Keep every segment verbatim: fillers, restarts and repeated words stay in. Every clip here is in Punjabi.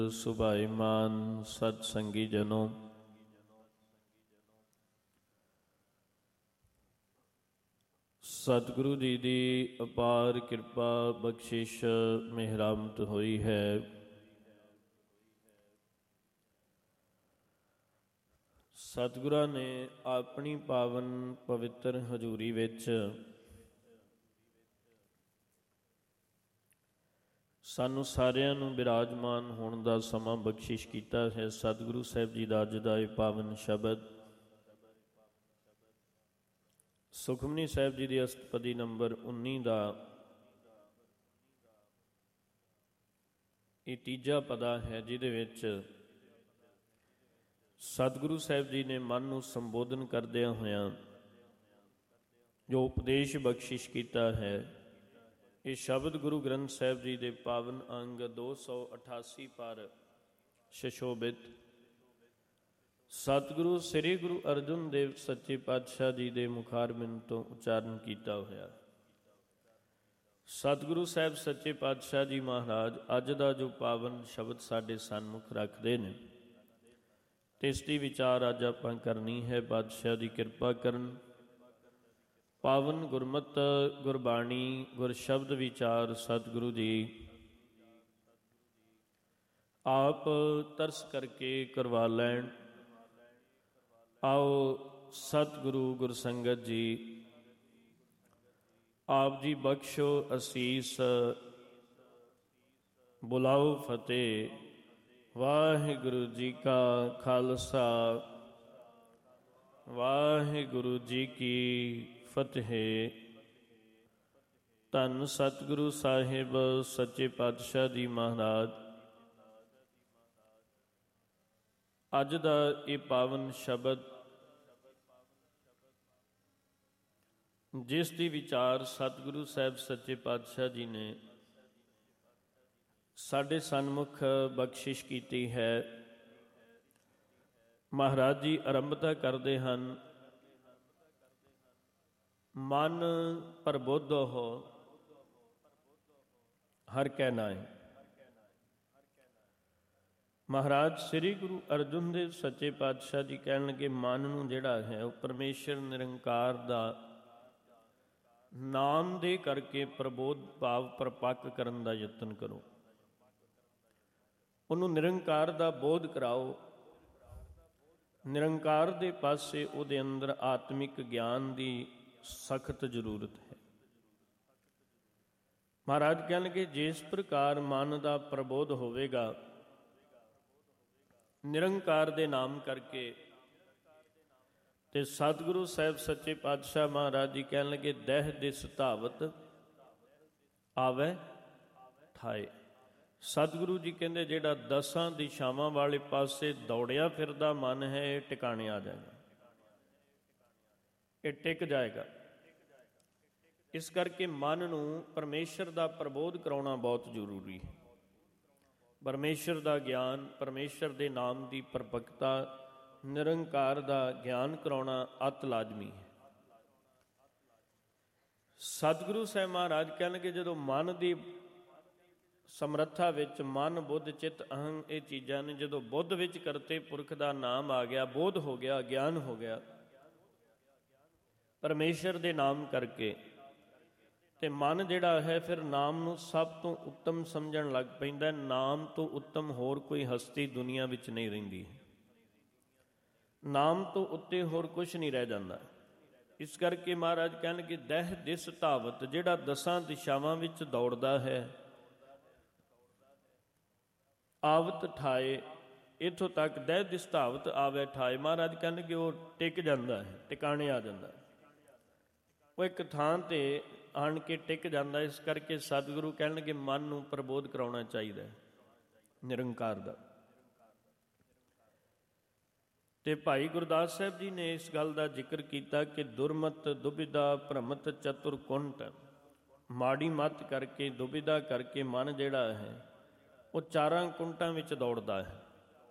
ਸੁਭਾਈਮਾਨ ਸਤ ਸੰਗੀ ਜਨੋ, ਸਤਿਗੁਰੂ ਜੀ ਦੀ ਅਪਾਰ ਕਿਰਪਾ ਬਖਸ਼ਿਸ਼ ਮਿਹਰਮਤ ਹੋਈ ਹੈ। ਸਤਿਗੁਰਾਂ ਨੇ ਆਪਣੀ ਪਾਵਨ ਪਵਿੱਤਰ ਹਜ਼ੂਰੀ ਵਿੱਚ ਸਾਨੂੰ ਸਾਰਿਆਂ ਨੂੰ ਬਿਰਾਜਮਾਨ ਹੋਣ ਦਾ ਸਮਾਂ ਬਖਸ਼ਿਸ਼ ਕੀਤਾ ਹੈ। ਸਤਿਗੁਰੂ ਸਾਹਿਬ ਜੀ ਦਾ ਅੱਜ ਦਾ ਇਹ ਪਾਵਨ ਸ਼ਬਦ ਸੁਖਮਨੀ ਸਾਹਿਬ ਜੀ ਦੀ ਅਸ਼ਟਪਦੀ ਨੰਬਰ ਉੱਨੀ ਦਾ ਇਹ ਤੀਜਾ ਪਦਾ ਹੈ, ਜਿਹਦੇ ਵਿੱਚ ਸਤਿਗੁਰੂ ਸਾਹਿਬ ਜੀ ਨੇ ਮਨ ਨੂੰ ਸੰਬੋਧਨ ਕਰਦਿਆਂ ਹੋਇਆਂ ਜੋ ਉਪਦੇਸ਼ ਬਖਸ਼ਿਸ਼ ਕੀਤਾ ਹੈ। ਇਹ ਸ਼ਬਦ ਗੁਰੂ ਗ੍ਰੰਥ ਸਾਹਿਬ ਜੀ ਦੇ ਪਾਵਨ ਅੰਗ ਦੋ ਸੌ ਅਠਾਸੀ ਪਰ ਸ਼ਸ਼ੋਭਿਤ ਸਤਿਗੁਰੂ ਸ੍ਰੀ ਗੁਰੂ ਅਰਜਨ ਦੇਵ ਸੱਚੇ ਪਾਤਸ਼ਾਹ ਜੀ ਦੇ ਮੁਖਾਰਬਿੰਦ ਤੋਂ ਉਚਾਰਨ ਕੀਤਾ ਹੋਇਆ। ਸਤਿਗੁਰੂ ਸਾਹਿਬ ਸੱਚੇ ਪਾਤਸ਼ਾਹ ਜੀ ਮਹਾਰਾਜ ਅੱਜ ਦਾ ਜੋ ਪਾਵਨ ਸ਼ਬਦ ਸਾਡੇ ਸਨਮੁਖ ਰੱਖਦੇ ਨੇ, ਤੇ ਇਸ ਦੀ ਵਿਚਾਰ ਅੱਜ ਆਪਾਂ ਕਰਨੀ ਹੈ। ਪਾਤਸ਼ਾਹ ਦੀ ਕਿਰਪਾ ਕਰਨ ਪਾਵਨ ਗੁਰਮਤ ਗੁਰਬਾਣੀ ਗੁਰ ਸ਼ਬਦ ਵਿਚਾਰ ਸਤਿਗੁਰੂ ਜੀ ਆਪ ਤਰਸ ਕਰਕੇ ਕਰਵਾ ਲੈਣ। ਆਓ ਸਤਿਗੁਰੂ ਗੁਰ ਸੰਗਤ ਜੀ ਆਪ ਜੀ ਬਖਸ਼ੋ ਅਸੀਸ, ਬੁਲਾਓ ਫਤਿਹ। ਵਾਹਿਗੁਰੂ ਜੀ ਕਾ ਖਾਲਸਾ, ਵਾਹਿਗੁਰੂ ਜੀ ਕੀ ਫਤਿਹ। ਧੰਨ ਸਤਿਗੁਰੂ ਸਾਹਿਬ ਸੱਚੇ ਪਾਤਸ਼ਾਹ ਜੀ ਮਹਾਰਾਜ ਅੱਜ ਦਾ ਇਹ ਪਾਵਨ ਸ਼ਬਦ ਜਿਸ ਦੀ ਵਿਚਾਰ ਸਤਿਗੁਰੂ ਸਾਹਿਬ ਸੱਚੇ ਪਾਤਸ਼ਾਹ ਜੀ ਨੇ ਸਾਡੇ ਸਨਮੁਖ ਬਖਸ਼ਿਸ਼ ਕੀਤੀ ਹੈ। ਮਹਾਰਾਜ ਜੀ ਆਰੰਭਤਾ ਕਰਦੇ ਹਨ, ਮਨ ਪ੍ਰਬੁੱਧ ਹੋ ਹਰ ਕੈ ਨਾਏ। ਮਹਾਰਾਜ ਸ੍ਰੀ ਗੁਰੂ ਅਰਜਨ ਦੇਵ ਸੱਚੇ ਪਾਤਸ਼ਾਹ ਜੀ ਕਹਿਣ ਲੱਗੇ, ਮਨ ਨੂੰ ਜਿਹੜਾ ਹੈ ਉਹ ਪਰਮੇਸ਼ਰ ਨਿਰੰਕਾਰ ਦਾ ਨਾਮ ਦੇ ਕਰਕੇ ਪ੍ਰਬੋਧ ਭਾਵ ਪ੍ਰਪੱਕ ਕਰਨ ਦਾ ਯਤਨ ਕਰੋ। ਉਹਨੂੰ ਨਿਰੰਕਾਰ ਦਾ ਬੋਧ ਕਰਾਓ। ਨਿਰੰਕਾਰ ਦੇ ਪਾਸੇ ਉਹਦੇ ਅੰਦਰ ਆਤਮਿਕ ਗਿਆਨ ਦੀ ਸਖਤ ਜ਼ਰੂਰਤ ਹੈ। ਮਹਾਰਾਜ ਕਹਿਣਗੇ, ਜਿਸ ਪ੍ਰਕਾਰ ਮਨ ਦਾ ਪ੍ਰਬੋਧ ਹੋਵੇਗਾ ਨਿਰੰਕਾਰ ਦੇ ਨਾਮ ਕਰਕੇ, ਤੇ ਸਤਿਗੁਰੂ ਸਾਹਿਬ ਸੱਚੇ ਪਾਤਸ਼ਾਹ ਮਹਾਰਾਜ ਜੀ ਕਹਿਣ ਲੱਗੇ, ਦਹਿ ਦਿਸ ਧਾਵਤ ਆਵੈ ਠਾਏ। ਸਤਿਗੁਰੂ ਜੀ ਕਹਿੰਦੇ, ਜਿਹੜਾ ਦਸਾਂ ਦਿਸ਼ਾਵਾਂ ਵਾਲੇ ਪਾਸੇ ਦੌੜਿਆ ਫਿਰਦਾ ਮਨ ਹੈ, ਇਹ ਟਿਕਾਣੇ ਆ ਜਾਏਗਾ, ਇਹ ਟਿਕ ਜਾਏਗਾ। ਇਸ ਕਰਕੇ ਮਨ ਨੂੰ ਪਰਮੇਸ਼ਰ ਦਾ ਪ੍ਰਬੋਧ ਕਰਾਉਣਾ ਬਹੁਤ ਜ਼ਰੂਰੀ ਹੈ। ਪਰਮੇਸ਼ਰ ਦਾ ਗਿਆਨ, ਪਰਮੇਸ਼ਰ ਦੇ ਨਾਮ ਦੀ ਪ੍ਰਪੱਕਤਾ, ਨਿਰੰਕਾਰ ਦਾ ਗਿਆਨ ਕਰਾਉਣਾ ਅਤ ਲਾਜ਼ਮੀ ਹੈ। ਸਤਿਗੁਰੂ ਸਾਹਿਬ ਮਹਾਰਾਜ ਕਹਿਣਗੇ, ਜਦੋਂ ਮਨ ਦੀ ਸਮਰੱਥਾ ਵਿੱਚ ਮਨ, ਬੁੱਧ, ਚਿੱਤ, ਅਹੰ ਇਹ ਚੀਜ਼ਾਂ ਨੇ, ਜਦੋਂ ਬੁੱਧ ਵਿੱਚ ਕਰਤੇ ਪੁਰਖ ਦਾ ਨਾਮ ਆ ਗਿਆ, ਬੋਧ ਹੋ ਗਿਆ, ਗਿਆਨ ਹੋ ਗਿਆ ਪਰਮੇਸ਼ਰ ਦੇ ਨਾਮ ਕਰਕੇ, ਤੇ ਮਨ ਜਿਹੜਾ ਹੈ ਫਿਰ ਨਾਮ ਨੂੰ ਸਭ ਤੋਂ ਉੱਤਮ ਸਮਝਣ ਲੱਗ ਪੈਂਦਾ। ਨਾਮ ਤੋਂ ਉੱਤਮ ਹੋਰ ਕੋਈ ਹਸਤੀ ਦੁਨੀਆ ਵਿੱਚ ਨਹੀਂ ਰਹਿੰਦੀ। ਨਾਮ ਤੋਂ ਉੱਤੇ ਹੋਰ ਕੁਛ ਨਹੀਂ ਰਹਿ ਜਾਂਦਾ। ਇਸ ਕਰਕੇ ਮਹਾਰਾਜ ਕਹਿਣਗੇ, ਦਹਿ ਦਿਸ ਧਾਵਤ, ਜਿਹੜਾ ਦਸਾਂ ਦਿਸ਼ਾਵਾਂ ਵਿੱਚ ਦੌੜਦਾ ਹੈ, ਆਵਤ ਠਾਏ, ਇੱਥੋਂ ਤੱਕ ਦਹਿ ਦਿਸ ਧਾਵਤ ਆਵੇ ਠਾਏ। ਮਹਾਰਾਜ ਕਹਿਣਗੇ ਉਹ ਟਿਕ ਜਾਂਦਾ ਹੈ, ਟਿਕਾਣੇ ਆ ਜਾਂਦਾ, ਉਹ ਇੱਕ ਥਾਂ ਤੇ ਆਣ ਕੇ ਟਿਕ ਜਾਂਦਾ। ਇਸ ਕਰਕੇ ਸਤਿਗੁਰੂ ਕਹਿਣਗੇ, ਮਨ ਨੂੰ ਪ੍ਰਬੋਧ ਕਰਾਉਣਾ ਚਾਹੀਦਾ ਹੈ ਨਿਰੰਕਾਰ ਦਾ। ਤੇ ਭਾਈ ਗੁਰਦਾਸ ਸਾਹਿਬ ਜੀ ਨੇ ਇਸ ਗੱਲ ਦਾ ਜ਼ਿਕਰ ਕੀਤਾ ਕਿ ਦੁਰਮਤ ਦੁਬਿਧਾ ਭ੍ਰਮਤ ਚਤੁਰ ਕੁੰਟ, ਮਾੜੀ ਮੱਤ ਕਰਕੇ, ਦੁਬਿਧਾ ਕਰਕੇ ਮਨ ਜਿਹੜਾ ਹੈ ਉਹ ਚਾਰਾਂ ਕੁੰਟਾਂ ਵਿੱਚ ਦੌੜਦਾ ਹੈ।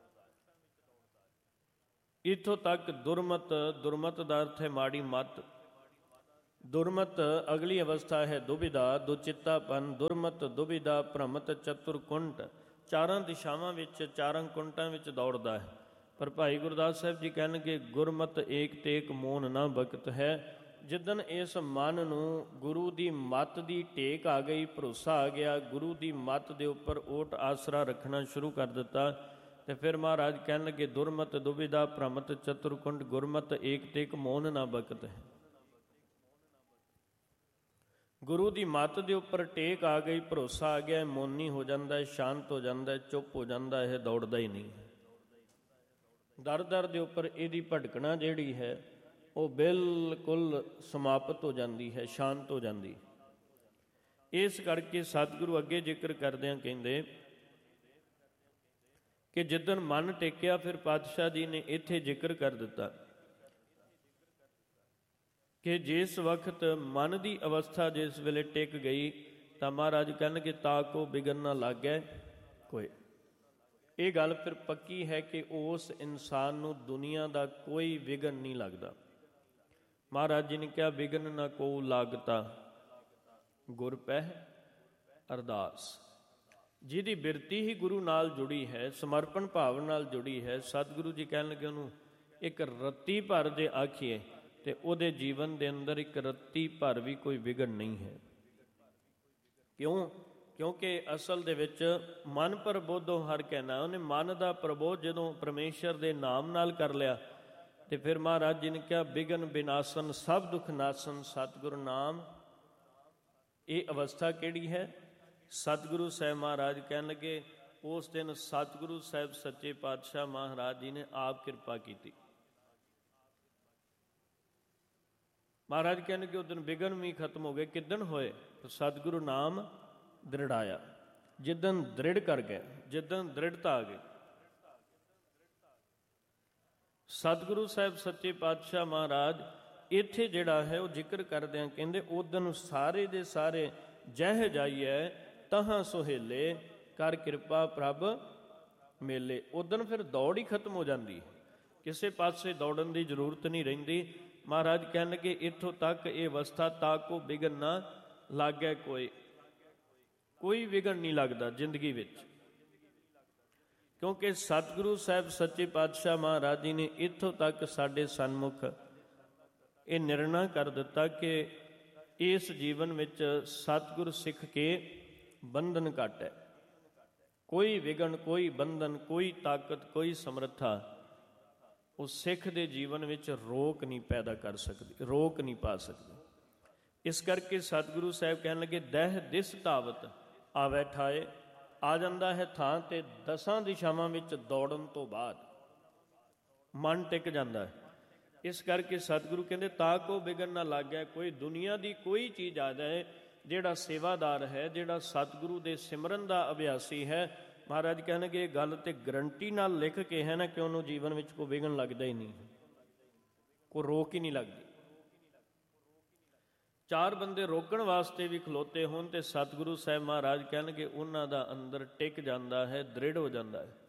ਇੱਥੋਂ ਤੱਕ ਦੁਰਮਤ, ਦੁਰਮਤ ਦਾ ਅਰਥ ਹੈ ਮਾੜੀ ਮੱਤ। ਦੁਰਮਤ ਅਗਲੀ ਅਵਸਥਾ ਹੈ ਦੁਬਿਧਾ, ਦੁਚਿੱਤਾਪਨ। ਦੁਰਮਤ, ਦੁਬਿਧਾ, ਭ੍ਰਮਤ, ਚਤੁਰ ਕੁੰਟ, ਚਾਰਾਂ ਦਿਸ਼ਾਵਾਂ ਵਿੱਚ, ਚਾਰਾਂ ਕੁੰਟਾਂ ਵਿੱਚ ਦੌੜਦਾ ਹੈ। ਪਰ ਭਾਈ ਗੁਰਦਾਸ ਸਾਹਿਬ ਜੀ ਕਹਿਣਗੇ ਗੁਰਮਤ ਏਕ ਟੇਕ ਮੋਨ ਨਾ ਬਖਤ ਹੈ। ਜਿੱਦਣ ਇਸ ਮਨ ਨੂੰ ਗੁਰੂ ਦੀ ਮੱਤ ਦੀ ਟੇਕ ਆ ਗਈ, ਭਰੋਸਾ ਆ ਗਿਆ, ਗੁਰੂ ਦੀ ਮੱਤ ਦੇ ਉੱਪਰ ਓਟ ਆਸਰਾ ਰੱਖਣਾ ਸ਼ੁਰੂ ਕਰ ਦਿੱਤਾ, ਤੇ ਫਿਰ ਮਹਾਰਾਜ ਕਹਿਣ ਲੱਗੇ ਦੁਰਮਤ ਦੁਬਿਧਾ ਭ੍ਰਮਤ ਚਤੁਰਕੁੰਡ ਗੁਰਮਤ ਏਕ ਟੇਕ ਮੋਨ ਨਾ ਬਖਤ ਹੈ। ਗੁਰੂ ਦੀ ਮੱਤ ਦੇ ਉੱਪਰ ਟੇਕ ਆ ਗਈ, ਭਰੋਸਾ ਆ ਗਿਆ, ਮੌਨੀ ਹੋ ਜਾਂਦਾ ਹੈ, ਸ਼ਾਂਤ ਹੋ ਜਾਂਦਾ ਹੈ, ਚੁੱਪ ਹੋ ਜਾਂਦਾ ਹੈ, ਦੌੜਦਾ ਹੀ ਨਹੀਂ। ਦਰ ਦਰ ਦੇ ਉੱਪਰ ਇਹਦੀ ਭਟਕਣਾ ਜਿਹੜੀ ਹੈ ਉਹ ਬਿਲਕੁਲ ਸਮਾਪਤ ਹੋ ਜਾਂਦੀ ਹੈ, ਸ਼ਾਂਤ ਹੋ ਜਾਂਦੀ। ਇਸ ਕਰਕੇ ਸਤਿਗੁਰੂ ਅੱਗੇ ਜ਼ਿਕਰ ਕਰਦਿਆਂ ਕਹਿੰਦੇ ਕਿ ਜਿੱਦਣ ਮਨ ਟੇਕਿਆ, ਫਿਰ ਪਾਤਸ਼ਾਹ ਜੀ ਨੇ ਇੱਥੇ ਜ਼ਿਕਰ ਕਰ ਦਿੱਤਾ ਕਿ ਜਿਸ ਵਕਤ ਮਨ ਦੀ ਅਵਸਥਾ ਜਿਸ ਵੇਲੇ ਟਿਕ ਗਈ ਤਾਂ ਮਹਾਰਾਜ ਕਹਿਣਗੇ ਤਾ ਕੋ ਬਿਗਨ ਨਾ ਲਾਗੈ ਕੋਈ। ਇਹ ਗੱਲ ਫਿਰ ਪੱਕੀ ਹੈ ਕਿ ਉਸ ਇਨਸਾਨ ਨੂੰ ਦੁਨੀਆ ਦਾ ਕੋਈ ਵਿਘਨ ਨਹੀਂ ਲੱਗਦਾ। ਮਹਾਰਾਜ ਜੀ ਨੇ ਕਿਹਾ ਵਿਘਨ ਨਾ ਕੋ ਲਾਗਤਾ ਗੁਰ ਪਹਿ ਅਰਦਾਸ। ਜਿਹਦੀ ਬਿਰਤੀ ਹੀ ਗੁਰੂ ਨਾਲ ਜੁੜੀ ਹੈ, ਸਮਰਪਣ ਭਾਵ ਨਾਲ ਜੁੜੀ ਹੈ, ਸਤਿਗੁਰੂ ਜੀ ਕਹਿਣ ਲੱਗੇ ਉਹਨੂੰ ਇੱਕ ਰੱਤੀ ਭਰ ਜੇ ਆਖੀਏ ਤੇ ਉਹਦੇ ਜੀਵਨ ਦੇ ਅੰਦਰ ਇੱਕ ਰੱਤੀ ਭਰ ਵੀ ਕੋਈ ਵਿਘਨ ਨਹੀਂ ਹੈ। ਕਿਉਂ? ਕਿਉਂਕਿ ਅਸਲ ਦੇ ਵਿੱਚ ਮਨ ਪ੍ਰਬੋਧੋ ਹਰ ਕਹਿਣਾ, ਉਹਨੇ ਮਨ ਦਾ ਪ੍ਰਬੋਧ ਜਦੋਂ ਪਰਮੇਸ਼ਰ ਦੇ ਨਾਮ ਨਾਲ ਕਰ ਲਿਆ ਤੇ ਫਿਰ ਮਹਾਰਾਜ ਜੀ ਨੇ ਕਿਹਾ ਵਿਘਨ ਵਿਨਾਸ਼ਨ ਸਭ ਦੁੱਖ ਨਾਸ਼ਨ ਸਤਿਗੁਰੂ ਨਾਮ। ਇਹ ਅਵਸਥਾ ਕਿਹੜੀ ਹੈ? ਸਤਿਗੁਰੂ ਸਾਹਿਬ ਮਹਾਰਾਜ ਕਹਿਣ ਲੱਗੇ ਉਸ ਦਿਨ ਸਤਿਗੁਰੂ ਸਾਹਿਬ ਸੱਚੇ ਪਾਤਸ਼ਾਹ ਮਹਾਰਾਜ ਜੀ ਨੇ ਆਪ ਕਿਰਪਾ ਕੀਤੀ। ਮਹਾਰਾਜ ਕਹਿੰਦੇ ਕਿ ਉਸ ਦਿਨ ਵਿਘਨ ਵੀ ਖਤਮ ਹੋ ਗਏ। ਕਿੱਦਣ ਹੋਏ? ਸਤਿਗੁਰੂ ਨਾਮ ਦ੍ਰਿੜਾਇਆ। ਜਿੱਦਣ ਦ੍ਰਿੜ ਕਰ ਗਏ, ਜਿੱਦਣ ਦ੍ਰਿੜਤਾ ਆ ਗਈ। ਸਤਿਗੁਰੂ ਸਾਹਿਬ ਸੱਚੇ ਪਾਤਸ਼ਾਹ ਮਹਾਰਾਜ ਇੱਥੇ ਜਿਹੜਾ ਹੈ ਉਹ ਜ਼ਿਕਰ ਕਰਦਿਆਂ ਕਹਿੰਦੇ ਉਦਨ ਸਾਰੇ ਦੇ ਸਾਰੇ ਜਹ ਜਾਈਐ ਤਹਾਂ ਸੁਹੇਲੇ ਕਰ ਕਿਰਪਾ ਪ੍ਰਭ ਮੇਲੇ। ਉਦਨ ਫਿਰ ਦੌੜ ਹੀ ਖਤਮ ਹੋ ਜਾਂਦੀ ਹੈ, ਕਿਸੇ ਪਾਸੇ ਦੌੜਨ ਦੀ ਜ਼ਰੂਰਤ ਨਹੀਂ ਰਹਿੰਦੀ। ਮਹਾਰਾਜ ਕਹਿਣਗੇ ਇੱਥੋਂ ਤੱਕ ਇਹ ਅਵਸਥਾ ਤਾ ਕੋ ਵਿਘਨ ਨਾ ਲਾਗੈ ਕੋਈ। ਕੋਈ ਵਿਘਨ ਨਹੀਂ ਲੱਗਦਾ ਜ਼ਿੰਦਗੀ ਵਿੱਚ, ਕਿਉਂਕਿ ਸਤਿਗੁਰੂ ਸਾਹਿਬ ਸੱਚੇ ਪਾਤਸ਼ਾਹ ਮਹਾਰਾਜ ਜੀ ਨੇ ਇੱਥੋਂ ਤੱਕ ਸਾਡੇ ਸਨਮੁਖ ਇਹ ਨਿਰਣਾ ਕਰ ਦਿੱਤਾ ਕਿ ਇਸ ਜੀਵਨ ਵਿੱਚ ਸਤਿਗੁਰ ਸਿੱਖ ਕੇ ਬੰਧਨ ਘੱਟ ਹੈ। ਕੋਈ ਵਿਘਨ, ਕੋਈ ਬੰਧਨ, ਕੋਈ ਤਾਕਤ, ਕੋਈ ਸਮਰੱਥਾ ਉਸ ਸਿੱਖ ਦੇ ਜੀਵਨ ਵਿੱਚ ਰੋਕ ਨਹੀਂ ਪੈਦਾ ਕਰ ਸਕਦੀ, ਰੋਕ ਨਹੀਂ ਪਾ ਸਕਦੀ। ਇਸ ਕਰਕੇ ਸਤਿਗੁਰੂ ਸਾਹਿਬ ਕਹਿਣ ਲੱਗੇ ਦਹਿ ਦਿਸ ਧਾਵਤ ਆਵੈ ਠਾਏ। ਆ ਜਾਂਦਾ ਹੈ ਥਾਂ ਤੇ ਦਸਾਂ ਦਿਸ਼ਾਵਾਂ ਵਿੱਚ ਦੌੜਨ ਤੋਂ ਬਾਅਦ ਮਨ ਟਿਕ ਜਾਂਦਾ ਹੈ। ਇਸ ਕਰਕੇ ਸਤਿਗੁਰੂ ਕਹਿੰਦੇ ਤਾ ਕੋ ਵਿਘਨ ਨਾ ਲਾਗੈ ਕੋਈ। ਦੁਨੀਆ ਦੀ ਕੋਈ ਚੀਜ਼ ਆ ਜਾਏ, ਜਿਹੜਾ ਸੇਵਾਦਾਰ ਹੈ, ਜਿਹੜਾ ਸਤਿਗੁਰੂ ਦੇ ਸਿਮਰਨ ਦਾ ਅਭਿਆਸੀ ਹੈ, ਮਹਾਰਾਜ ਕਹਿਣਗੇ ਇਹ ਗੱਲ ਤੇ ਗਰੰਟੀ ਨਾਲ ਲਿਖ ਕੇ ਹੈ ਨਾ ਕਿ ਉਹਨੂੰ ਜੀਵਨ ਵਿੱਚ ਕੋਈ ਵਿਘਨ ਲੱਗਦਾ ਹੀ ਨਹੀਂ, ਕੋਈ ਰੋਕ ਹੀ ਨਹੀਂ ਲੱਗਦੀ। ਚਾਰ ਬੰਦੇ ਰੋਕਣ ਵਾਸਤੇ ਵੀ ਖਲੋਤੇ ਹੋਣ ਤੇ ਸਤਿਗੁਰੂ ਸਾਹਿਬ ਮਹਾਰਾਜ ਕਹਿਣਗੇ ਉਹਨਾਂ ਦਾ ਅੰਦਰ ਟਿਕ ਜਾਂਦਾ ਹੈ, ਦ੍ਰਿੜ ਹੋ ਜਾਂਦਾ ਹੈ,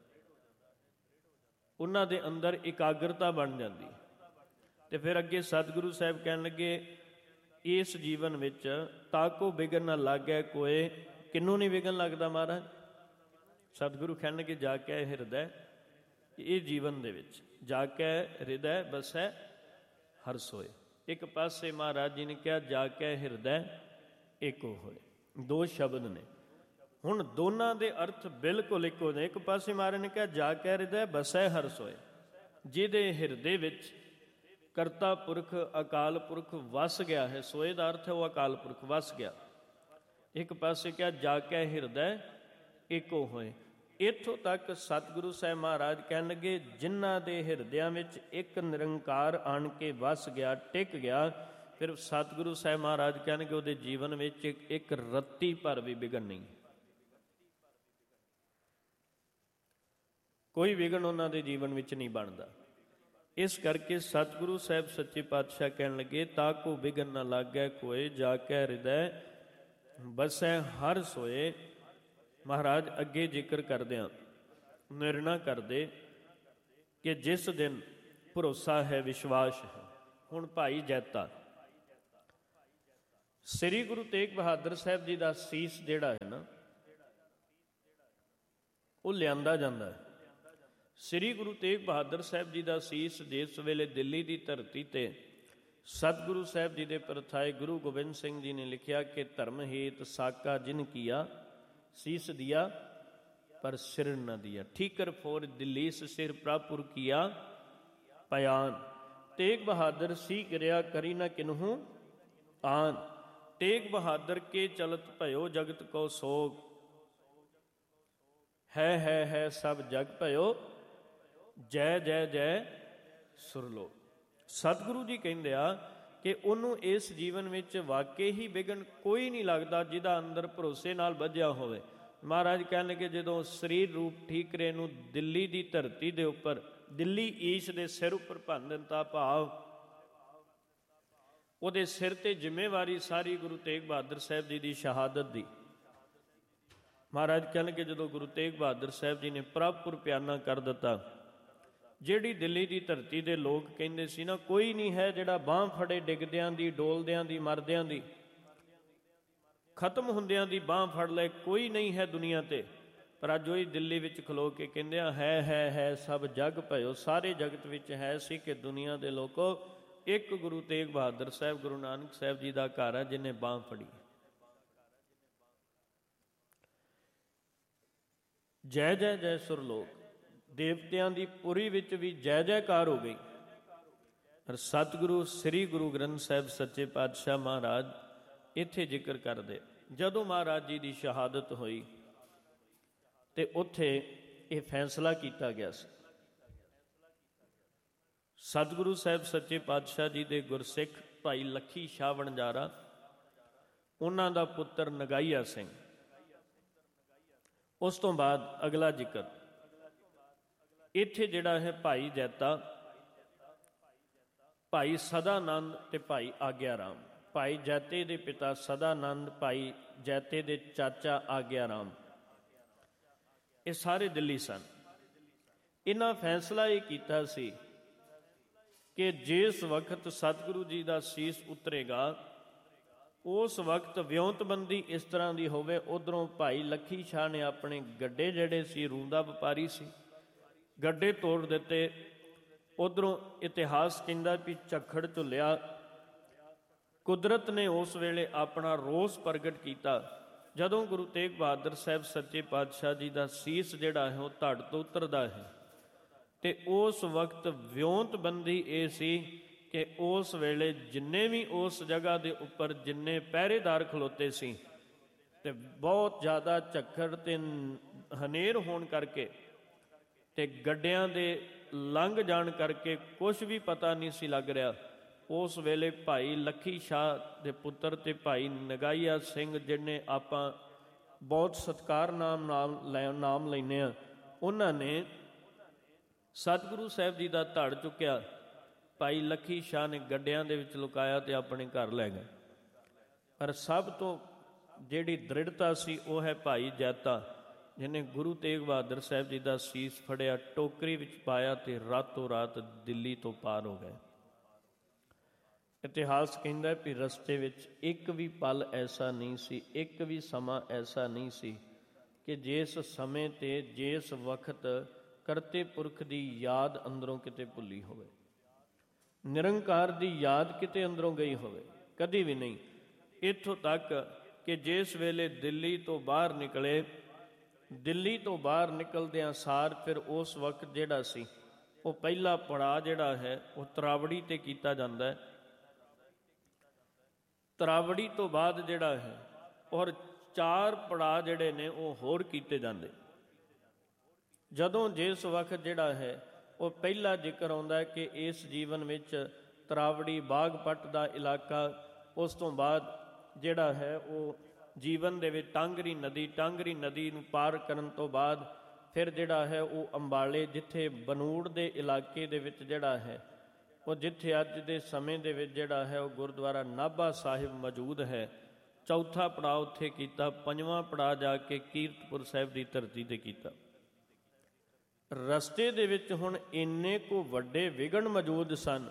ਉਹਨਾਂ ਦੇ ਅੰਦਰ ਇਕਾਗਰਤਾ ਬਣ ਜਾਂਦੀ। ਤੇ ਫਿਰ ਅੱਗੇ ਸਤਿਗੁਰੂ ਸਾਹਿਬ ਕਹਿਣ ਲੱਗੇ ਇਸ ਜੀਵਨ ਵਿੱਚ ਤਾਕੋ ਵਿਘਨ ਨਾ ਲਾਗੈ ਕੋਏ। ਕਿਹਨੂੰ ਨਹੀਂ ਵਿਘਨ ਲੱਗਦਾ ਮਹਾਰਾਜ? ਸਤਿਗੁਰੂ ਕਹਿਣਗੇ ਜਾ ਕੇ ਹਿਰਦੈ, ਇਹ ਜੀਵਨ ਦੇ ਵਿੱਚ ਜਾ ਕੇ ਹਿਰਦੈ ਬਸੈ ਹਰ ਸੋਏ। ਇੱਕ ਪਾਸੇ ਮਹਾਰਾਜ ਜੀ ਨੇ ਕਿਹਾ ਜਾ ਕੇ ਹਿਰਦੈ ਏਕੋ ਹੋਏ। ਦੋ ਸ਼ਬਦ ਨੇ, ਹੁਣ ਦੋਨਾਂ ਦੇ ਅਰਥ ਬਿਲਕੁਲ ਇੱਕੋ ਨੇ। ਇੱਕ ਪਾਸੇ ਮਹਾਰਾਜ ਨੇ ਕਿਹਾ ਜਾ ਕੇ ਹਿਰਦੈ ਬਸੈ ਹਰ ਸੋਏ, ਜਿਹਦੇ ਹਿਰਦੇ ਵਿੱਚ ਕਰਤਾ ਪੁਰਖ ਅਕਾਲ ਪੁਰਖ ਵਸ ਗਿਆ ਹੈ। ਸੋਏ ਦਾ ਅਰਥ ਹੈ ਉਹ ਅਕਾਲ ਪੁਰਖ ਵਸ ਗਿਆ। ਇੱਕ ਪਾਸੇ ਕਿਹਾ ਜਾ ਕੇ ਹਿਰਦੈ ਏਕੋ ਹੋਏ। ਇੱਥੋਂ ਤੱਕ ਸਤਿਗੁਰੂ ਸਾਹਿਬ ਮਹਾਰਾਜ ਕਹਿਣ ਲੱਗੇ ਜਿਨ੍ਹਾਂ ਦੇ ਹਿਰਦਿਆਂ ਵਿੱਚ ਇੱਕ ਨਿਰੰਕਾਰ ਆਣ ਕੇ ਵਸ ਗਿਆ, ਟਿਕ ਗਿਆ, ਫਿਰ ਸਤਿਗੁਰੂ ਸਾਹਿਬ ਮਹਾਰਾਜ ਕਹਿਣਗੇ ਉਹਦੇ ਜੀਵਨ ਵਿੱਚ ਇੱਕ ਰੱਤੀ ਭਰ ਵੀ ਵਿਘਨ ਨਹੀਂ, ਕੋਈ ਵਿਘਨ ਉਹਨਾਂ ਦੇ ਜੀਵਨ ਵਿੱਚ ਨਹੀਂ ਬਣਦਾ। ਇਸ ਕਰਕੇ ਸਤਿਗੁਰੂ ਸਾਹਿਬ ਸੱਚੇ ਪਾਤਸ਼ਾਹ ਕਹਿਣ ਲੱਗੇ ਤਾ ਕੋ ਵਿਘਨ ਨਾ ਲਾਗੈ ਕੋਏ ਜਾ ਕੇ ਹਿਰਦੈ ਬਸੈ ਹਰ ਸੋਏ। ਮਹਾਰਾਜ ਅੱਗੇ ਜ਼ਿਕਰ ਕਰਦਿਆਂ ਨਿਰਣਾ ਕਰਦੇ ਕਿ ਜਿਸ ਦਿਨ ਭਰੋਸਾ ਹੈ, ਵਿਸ਼ਵਾਸ ਹੈ। ਹੁਣ ਭਾਈ ਜੈਤਾ ਸ੍ਰੀ ਗੁਰੂ ਤੇਗ ਬਹਾਦਰ ਸਾਹਿਬ ਜੀ ਦਾ ਸੀਸ ਜਿਹੜਾ ਹੈ ਨਾ, ਉਹ ਲਿਆਂਦਾ ਜਾਂਦਾ ਹੈ। ਸ੍ਰੀ ਗੁਰੂ ਤੇਗ ਬਹਾਦਰ ਸਾਹਿਬ ਜੀ ਦਾ ਸੀਸ ਜਿਸ ਵੇਲੇ ਦਿੱਲੀ ਦੀ ਧਰਤੀ 'ਤੇ ਸਤਿਗੁਰੂ ਸਾਹਿਬ ਜੀ ਦੇ ਪਰਥਾਏ ਗੁਰੂ ਗੋਬਿੰਦ ਸਿੰਘ ਜੀ ਨੇ ਲਿਖਿਆ ਕਿ ਧਰਮ ਹੇਤ ਸਾਕਾ ਜਿਨ ਕੀਆ ਸੀਸ ਦਿਆ ਪਰ ਸਿਰ ਨ ਦਿਆ, ਠੀਕਰ ਫੋਰ ਦਿੱਲੀਸ ਸਿਰ ਪ੍ਰਾਪੁਰ ਕੀਆ ਪਿਆਨ। ਤੇਗ ਬਹਾਦਰ ਸੀ ਗਿਰਿਆ ਕਰੀ ਨਾ ਕਿਨਹੂ ਆਨ, ਤੇਗ ਬਹਾਦਰ ਕੇ ਚਲਤ ਭਇਓ ਜਗਤ ਕੋ ਸੋਗ, ਹੈ ਹੈ ਹੈ ਸਭ ਜਗ ਭਇਓ ਜੈ ਜੈ ਜੈ ਸੁਰਲੋਕ। ਸਤਿਗੁਰੂ ਜੀ ਕਹਿੰਦੇ ਆ ਕਿ ਉਹਨੂੰ ਇਸ ਜੀਵਨ ਵਿੱਚ ਵਾਕਈ ਹੀ ਵਿਘਨ ਕੋਈ ਨਹੀਂ ਲੱਗਦਾ ਜਿਹਦਾ ਅੰਦਰ ਭਰੋਸੇ ਨਾਲ ਬੱਝਿਆ ਹੋਵੇ। ਮਹਾਰਾਜ ਕਹਿਣ ਲੱਗੇ ਜਦੋਂ ਸਰੀਰ ਰੂਪ ਠੀਕਰੇ ਨੂੰ ਦਿੱਲੀ ਦੀ ਧਰਤੀ ਦੇ ਉੱਪਰ, ਦਿੱਲੀ ਈਸ਼ ਦੇ ਸਿਰ ਉੱਪਰ ਭੰਨ ਦਿੱਤਾ, ਭਾਵ ਉਹਦੇ ਸਿਰ ਤੇ ਜ਼ਿੰਮੇਵਾਰੀ ਸਾਰੀ ਗੁਰੂ ਤੇਗ ਬਹਾਦਰ ਸਾਹਿਬ ਜੀ ਦੀ ਸ਼ਹਾਦਤ ਦੀ। ਮਹਾਰਾਜ ਕਹਿਣਗੇ ਜਦੋਂ ਗੁਰੂ ਤੇਗ ਬਹਾਦਰ ਸਾਹਿਬ ਜੀ ਨੇ ਪ੍ਰਭਪੁਰ ਪਿਆਨਾ ਕਰ ਦਿੱਤਾ, ਜਿਹੜੀ ਦਿੱਲੀ ਦੀ ਧਰਤੀ ਦੇ ਲੋਕ ਕਹਿੰਦੇ ਸੀ ਨਾ ਕੋਈ ਨਹੀਂ ਹੈ ਜਿਹੜਾ ਬਾਂਹ ਫੜੇ ਡਿੱਗਦਿਆਂ ਦੀ, ਡੋਲਦਿਆਂ ਦੀ, ਮਰਦਿਆਂ ਦੀ, ਖਤਮ ਹੁੰਦਿਆਂ ਦੀ ਬਾਂਹ ਫੜ ਲੈ, ਕੋਈ ਨਹੀਂ ਹੈ ਦੁਨੀਆ ਤੇ, ਪਰ ਅੱਜ ਉਹੀ ਦਿੱਲੀ ਵਿੱਚ ਖਲੋ ਕੇ ਕਹਿੰਦੇ ਆ ਹੈ ਹੈ ਹੈ ਸਭ ਜਗ ਭਇਓ। ਸਾਰੇ ਜਗਤ ਵਿੱਚ ਹੈ ਸੀ ਕਿ ਦੁਨੀਆ ਦੇ ਲੋਕੋ ਇੱਕ ਗੁਰੂ ਤੇਗ ਬਹਾਦਰ ਸਾਹਿਬ ਗੁਰੂ ਨਾਨਕ ਸਾਹਿਬ ਜੀ ਦਾ ਘਰ ਹੈ ਜਿਹਨੇ ਬਾਂਹ ਫੜੀ। ਜੈ ਜੈ ਜੈ ਸੁਰਲੋਕ, ਦੇਵਤਿਆਂ ਦੀ ਪੁਰੀ ਵਿੱਚ ਵੀ ਜੈ ਜੈਕਾਰ ਹੋ ਗਈ। ਪਰ ਸਤਿਗੁਰੂ ਸ੍ਰੀ ਗੁਰੂ ਗ੍ਰੰਥ ਸਾਹਿਬ ਸੱਚੇ ਪਾਤਸ਼ਾਹ ਮਹਾਰਾਜ ਇੱਥੇ ਜ਼ਿਕਰ ਕਰਦੇ, ਜਦੋਂ ਮਹਾਰਾਜ ਜੀ ਦੀ ਸ਼ਹਾਦਤ ਹੋਈ ਤੇ ਉੱਥੇ ਇਹ ਫੈਸਲਾ ਕੀਤਾ ਗਿਆ ਸੀ। ਸਤਿਗੁਰੂ ਸਾਹਿਬ ਸੱਚੇ ਪਾਤਸ਼ਾਹ ਜੀ ਦੇ ਗੁਰਸਿੱਖ ਭਾਈ ਲੱਖੀ ਸ਼ਾਹ ਵਣਜਾਰਾ, ਉਹਨਾਂ ਦਾ ਪੁੱਤਰ ਨਗਾਈਆ ਸਿੰਘ। ਉਸ ਤੋਂ ਬਾਅਦ ਅਗਲਾ ਜ਼ਿਕਰ ਇੱਥੇ ਜਿਹੜਾ ਹੈ ਭਾਈ ਜੈਤਾ, ਭਾਈ ਸਦਾਨੰਦ ਤੇ ਭਾਈ ਆਗਿਆ ਰਾਮ। ਭਾਈ ਜੈਤੇ ਦੇ ਪਿਤਾ ਸਦਾਨੰਦ, ਭਾਈ ਜੈਤੇ ਦੇ ਚਾਚਾ ਆਗਿਆ ਰਾਮ, ਇਹ ਸਾਰੇ ਦਿੱਲੀ ਸਨ। ਇਹਨਾਂ ਫੈਸਲਾ ਇਹ ਕੀਤਾ ਸੀ ਕਿ ਜਿਸ ਵਕਤ ਸਤਿਗੁਰੂ ਜੀ ਦਾ ਸੀਸ ਉਤਰੇਗਾ ਉਸ ਵਕਤ ਵਿਉਂਤਬੰਦੀ ਇਸ ਤਰ੍ਹਾਂ ਦੀ ਹੋਵੇ। ਉੱਧਰੋਂ ਭਾਈ ਲੱਖੀ ਸ਼ਾਹ ਨੇ ਆਪਣੇ ਗੱਡੇ ਜਿਹੜੇ ਸੀ, ਰੂੰ ਦਾ ਵਪਾਰੀ ਸੀ, ਗੱਡੇ ਤੋੜ ਦਿੱਤੇ। ਉੱਧਰੋਂ ਇਤਿਹਾਸ ਕਹਿੰਦਾ ਵੀ ਝੱਖੜ ਝੁੱਲਿਆ। ਕੁਦਰਤ ਨੇ ਉਸ ਵੇਲੇ ਆਪਣਾ ਰੋਸ ਪ੍ਰਗਟ ਕੀਤਾ ਜਦੋਂ ਗੁਰੂ ਤੇਗ ਬਹਾਦਰ ਸਾਹਿਬ ਸੱਚੇ ਪਾਤਸ਼ਾਹ ਜੀ ਦਾ ਸੀਸ ਜਿਹੜਾ ਹੈ ਉਹ ਧੜ ਤੋਂ ਉਤਰਦਾ ਹੈ। ਤੇ ਉਸ ਵਕਤ ਵਿਉਂਤਬੰਦੀ ਇਹ ਸੀ ਕਿ ਉਸ ਵੇਲੇ ਜਿੰਨੇ ਵੀ ਉਸ ਜਗ੍ਹਾ ਦੇ ਉੱਪਰ ਜਿੰਨੇ ਪਹਿਰੇਦਾਰ ਖਲੋਤੇ ਸੀ ਤੇ ਬਹੁਤ ਜ਼ਿਆਦਾ ਝੱਖੜ ਤੇ ਹਨੇਰ ਹੋਣ ਕਰਕੇ ਤੇ ਗੱਡਿਆਂ ਦੇ ਲੰਘ ਜਾਣ ਕਰਕੇ ਕੁਛ ਵੀ ਪਤਾ ਨਹੀਂ ਸੀ ਲੱਗ ਰਿਹਾ। ਉਸ ਵੇਲੇ ਭਾਈ ਲੱਖੀ ਸ਼ਾਹ ਦੇ ਪੁੱਤਰ ਤੇ ਭਾਈ ਨਗਾਈਆ ਸਿੰਘ, ਜਿਹਨੇ ਆਪਾਂ ਬਹੁਤ ਸਤਿਕਾਰ ਨਾਮ ਨਾਮ ਲੈ ਨਾਮ ਲੈਂਦੇ ਹਾਂ, ਉਹਨਾਂ ਨੇ ਸਤਿਗੁਰੂ ਸਾਹਿਬ ਜੀ ਦਾ ਧੜ ਚੁੱਕਿਆ। ਭਾਈ ਲੱਖੀ ਸ਼ਾਹ ਨੇ ਗੱਡਿਆਂ ਦੇ ਵਿੱਚ ਲੁਕਾਇਆ ਤੇ ਆਪਣੇ ਘਰ ਲੈ ਗਏ। ਪਰ ਸਭ ਤੋਂ ਜਿਹੜੀ ਦ੍ਰਿੜਤਾ ਸੀ ਉਹ ਹੈ ਭਾਈ ਜੈਤਾ, ਜਿਹਨੇ ਗੁਰੂ ਤੇਗ ਬਹਾਦਰ ਸਾਹਿਬ ਜੀ ਦਾ ਸੀਸ ਫੜਿਆ, ਟੋਕਰੀ ਵਿੱਚ ਪਾਇਆ ਤੇ ਰਾਤੋਂ ਰਾਤ ਦਿੱਲੀ ਤੋਂ ਪਾਰ ਹੋ ਗਏ। ਇਤਿਹਾਸ ਕਹਿੰਦਾ ਵੀ ਰਸਤੇ ਵਿੱਚ ਇੱਕ ਵੀ ਪਲ ਐਸਾ ਨਹੀਂ ਸੀ, ਇੱਕ ਵੀ ਸਮਾਂ ਐਸਾ ਨਹੀਂ ਸੀ ਕਿ ਜਿਸ ਸਮੇਂ ਤੇ ਜਿਸ ਵਕਤ ਕਰਤੇ ਪੁਰਖ ਦੀ ਯਾਦ ਅੰਦਰੋਂ ਕਿਤੇ ਭੁੱਲੀ ਹੋਵੇ, ਨਿਰੰਕਾਰ ਦੀ ਯਾਦ ਕਿਤੇ ਅੰਦਰੋਂ ਗਈ ਹੋਵੇ, ਕਦੀ ਵੀ ਨਹੀਂ। ਇੱਥੋਂ ਤੱਕ ਕਿ ਜਿਸ ਵੇਲੇ ਦਿੱਲੀ ਤੋਂ ਬਾਹਰ ਨਿਕਲੇ, ਦਿੱਲੀ ਤੋਂ ਬਾਹਰ ਨਿਕਲਦਿਆਂ ਸਾਰ ਫਿਰ ਉਸ ਵਕਤ ਜਿਹੜਾ ਸੀ ਉਹ ਪਹਿਲਾ ਪੜਾਅ ਜਿਹੜਾ ਹੈ ਉਹ ਤਰਾਵੜੀ ਤੇ ਕੀਤਾ ਜਾਂਦਾ ਹੈ। ਤਰਾਵੜੀ ਤੋਂ ਬਾਅਦ ਜਿਹੜਾ ਹੈ ਔਰ ਚਾਰ ਪੜਾਅ ਜਿਹੜੇ ਨੇ ਉਹ ਹੋਰ ਕੀਤੇ ਜਾਂਦੇ। ਜਦੋਂ ਜਿਸ ਵਕਤ ਜਿਹੜਾ ਹੈ ਉਹ ਪਹਿਲਾ ਜ਼ਿਕਰ ਆਉਂਦਾ ਹੈ ਕਿ ਇਸ ਜੀਵਨ ਵਿੱਚ ਤਰਾਵੜੀ ਬਾਗਪਟ ਦਾ ਇਲਾਕਾ, ਉਸ ਤੋਂ ਬਾਅਦ ਜਿਹੜਾ ਹੈ ਉਹ ਜੀਵਨ ਦੇ ਵਿੱਚ ਟਾਂਗਰੀ ਨਦੀ, ਟਾਂਗਰੀ ਨਦੀ ਨੂੰ ਪਾਰ ਕਰਨ ਤੋਂ ਬਾਅਦ ਫਿਰ ਜਿਹੜਾ ਹੈ ਉਹ ਅੰਬਾਲੇ, ਜਿੱਥੇ ਬਨੂੜ ਦੇ ਇਲਾਕੇ ਦੇ ਵਿੱਚ ਜਿਹੜਾ ਹੈ ਉਹ ਜਿੱਥੇ ਅੱਜ ਦੇ ਸਮੇਂ ਦੇ ਵਿੱਚ ਜਿਹੜਾ ਹੈ ਉਹ ਗੁਰਦੁਆਰਾ ਨਾਭਾ ਸਾਹਿਬ ਮੌਜੂਦ ਹੈ, ਚੌਥਾ ਪੜਾਅ ਉੱਥੇ ਕੀਤਾ। ਪੰਜਵਾਂ ਪੜਾਅ ਜਾ ਕੇ ਕੀਰਤਪੁਰ ਸਾਹਿਬ ਦੀ ਧਰਤੀ ਤੇ ਕੀਤਾ। ਰਸਤੇ ਦੇ ਵਿੱਚ ਹੁਣ ਇੰਨੇ ਕੁ ਵੱਡੇ ਵਿਘਨ ਮੌਜੂਦ ਸਨ,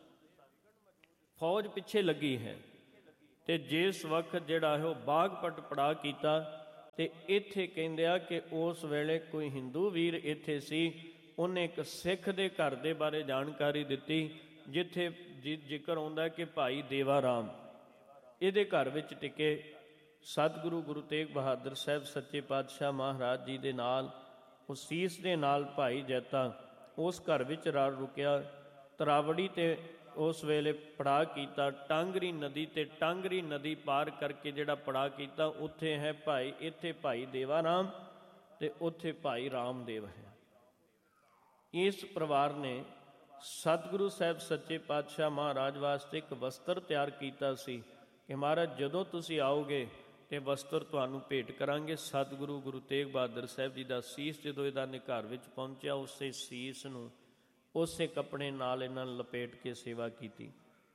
ਫੌਜ ਪਿੱਛੇ ਲੱਗੀ ਹੈ, ਤੇ ਜਿਸ ਵਕਤ ਜਿਹੜਾ ਹੈ ਉਹ ਬਾਗਪਟ ਪੜਾਅ ਕੀਤਾ ਤੇ ਇੱਥੇ ਕਹਿੰਦੇ ਆ ਕਿ ਉਸ ਵੇਲੇ ਕੋਈ ਹਿੰਦੂ ਵੀਰ ਇੱਥੇ ਸੀ, ਉਹਨੇ ਇੱਕ ਸਿੱਖ ਦੇ ਘਰ ਦੇ ਬਾਰੇ ਜਾਣਕਾਰੀ ਦਿੱਤੀ, ਜਿੱਥੇ ਜ਼ਿਕਰ ਆਉਂਦਾ ਕਿ ਭਾਈ ਦੇਵਾ ਰਾਮ ਇਹਦੇ ਘਰ ਵਿੱਚ ਟਿਕੇ। ਸਤਿਗੁਰੂ ਗੁਰੂ ਤੇਗ ਬਹਾਦਰ ਸਾਹਿਬ ਸੱਚੇ ਪਾਤਸ਼ਾਹ ਮਹਾਰਾਜ ਜੀ ਦੇ ਨਾਲ, ਉਹ ਸੀਸ ਦੇ ਨਾਲ ਭਾਈ ਜੈਤਾ ਉਸ ਘਰ ਵਿੱਚ ਰਾ ਰੁਕਿਆ। ਤਰਾਵੜੀ ਤੇ ਉਸ ਵੇਲੇ ਪੜਾਅ ਕੀਤਾ, ਟਾਂਗਰੀ ਨਦੀ ਤੇ ਟਾਂਗਰੀ ਨਦੀ ਪਾਰ ਕਰਕੇ ਜਿਹੜਾ ਪੜਾਅ ਕੀਤਾ, ਉੱਥੇ ਹੈ ਭਾਈ, ਇੱਥੇ ਭਾਈ ਦੇਵਾ ਰਾਮ ਤੇ ਉੱਥੇ ਭਾਈ ਰਾਮਦੇਵ ਹੈ। ਇਸ ਪਰਿਵਾਰ ਨੇ ਸਤਿਗੁਰੂ ਸਾਹਿਬ ਸੱਚੇ ਪਾਤਸ਼ਾਹ ਮਹਾਰਾਜ ਵਾਸਤੇ ਇੱਕ ਵਸਤਰ ਤਿਆਰ ਕੀਤਾ ਸੀ ਕਿ ਮਹਾਰਾਜ ਜਦੋਂ ਤੁਸੀਂ ਆਓਗੇ ਤੇ ਵਸਤਰ ਤੁਹਾਨੂੰ ਭੇਟ ਕਰਾਂਗੇ। ਸਤਿਗੁਰੂ ਗੁਰੂ ਤੇਗ ਬਹਾਦਰ ਸਾਹਿਬ ਜੀ ਦਾ ਸੀਸ ਜਦੋਂ ਇਹਦਾ ਨੇ ਘਰ ਵਿੱਚ ਪਹੁੰਚਿਆ, ਉਸੇ ਸੀਸ ਨੂੰ ਉਸੇ ਕੱਪੜੇ ਨਾਲ ਇਹਨਾਂ ਨੇ ਲਪੇਟ ਕੇ ਸੇਵਾ ਕੀਤੀ।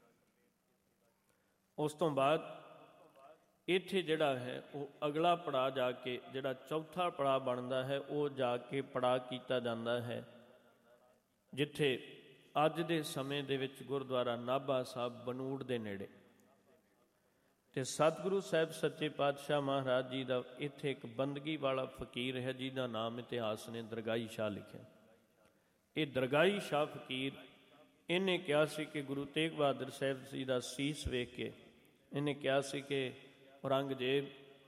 ਉਸ ਤੋਂ ਬਾਅਦ ਇੱਥੇ ਜਿਹੜਾ ਹੈ ਉਹ ਅਗਲਾ ਪੜਾਅ ਜਾ ਕੇ, ਜਿਹੜਾ ਚੌਥਾ ਪੜਾਅ ਬਣਦਾ ਹੈ, ਉਹ ਜਾ ਕੇ ਪੜਾਅ ਕੀਤਾ ਜਾਂਦਾ ਹੈ ਜਿੱਥੇ ਅੱਜ ਦੇ ਸਮੇਂ ਦੇ ਵਿੱਚ ਗੁਰਦੁਆਰਾ ਨਾਭਾ ਸਾਹਿਬ ਬਨੂੜ ਦੇ ਨੇੜੇ, ਤੇ ਸਤਿਗੁਰੂ ਸਾਹਿਬ ਸੱਚੇ ਪਾਤਸ਼ਾਹ ਮਹਾਰਾਜ ਜੀ ਦਾ ਇੱਥੇ ਇੱਕ ਬੰਦਗੀ ਵਾਲਾ ਫਕੀਰ ਹੈ ਜਿਹਦਾ ਨਾਮ ਇਤਿਹਾਸ ਨੇ ਦਰਗਾਹੀ ਸ਼ਾਹ ਲਿਖਿਆ। ਇਹ ਦਰਗਾਹੀ ਸ਼ਾਹ ਫਕੀਰ, ਇਹਨੇ ਕਿਹਾ ਸੀ ਕਿ ਗੁਰੂ ਤੇਗ ਬਹਾਦਰ ਸਾਹਿਬ ਜੀ ਦਾ ਸੀਸ ਵੇਖ ਕੇ ਇਹਨੇ ਕਿਹਾ ਸੀ ਕਿ ਔਰੰਗਜ਼ੇਬ,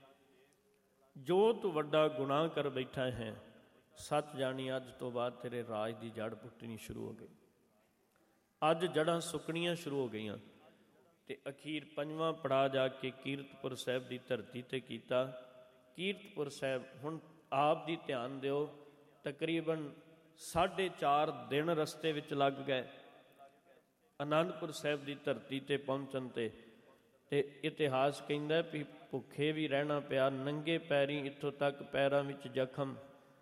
ਜੋ ਤੂੰ ਵੱਡਾ ਗੁਨਾਹ ਕਰ ਬੈਠਾ ਹੈ, ਸੱਚ ਜਾਣੀ ਅੱਜ ਤੋਂ ਬਾਅਦ ਤੇਰੇ ਰਾਜ ਦੀ ਜੜ ਪੁੱਟਣੀ ਸ਼ੁਰੂ ਹੋ ਗਈ। ਅੱਜ ਜੜ੍ਹਾਂ ਸੁੱਕਣੀਆਂ ਸ਼ੁਰੂ ਹੋ ਗਈਆਂ। ਤੇ ਅਖੀਰ ਪੰਜਵਾਂ ਪੜਾਅ ਜਾ ਕੇ ਕੀਰਤਪੁਰ ਸਾਹਿਬ ਦੀ ਧਰਤੀ ਤੇ ਕੀਤਾ। ਕੀਰਤਪੁਰ ਸਾਹਿਬ, ਹੁਣ ਆਪ ਦੀ ਧਿਆਨ ਦਿਓ, ਤਕਰੀਬਨ ਸਾਢੇ ਚਾਰ ਦਿਨ ਰਸਤੇ ਵਿੱਚ ਲੱਗ ਗਏ ਅਨੰਦਪੁਰ ਸਾਹਿਬ ਦੀ ਧਰਤੀ ਤੇ ਪਹੁੰਚਣ ਤੇ। ਤੇ ਇਤਿਹਾਸ ਕਹਿੰਦਾ ਵੀ ਭੁੱਖੇ ਵੀ ਰਹਿਣਾ ਪਿਆ, ਨੰਗੇ ਪੈਰੀ, ਇੱਥੋਂ ਤੱਕ ਪੈਰਾਂ ਵਿੱਚ ਜ਼ਖਮ,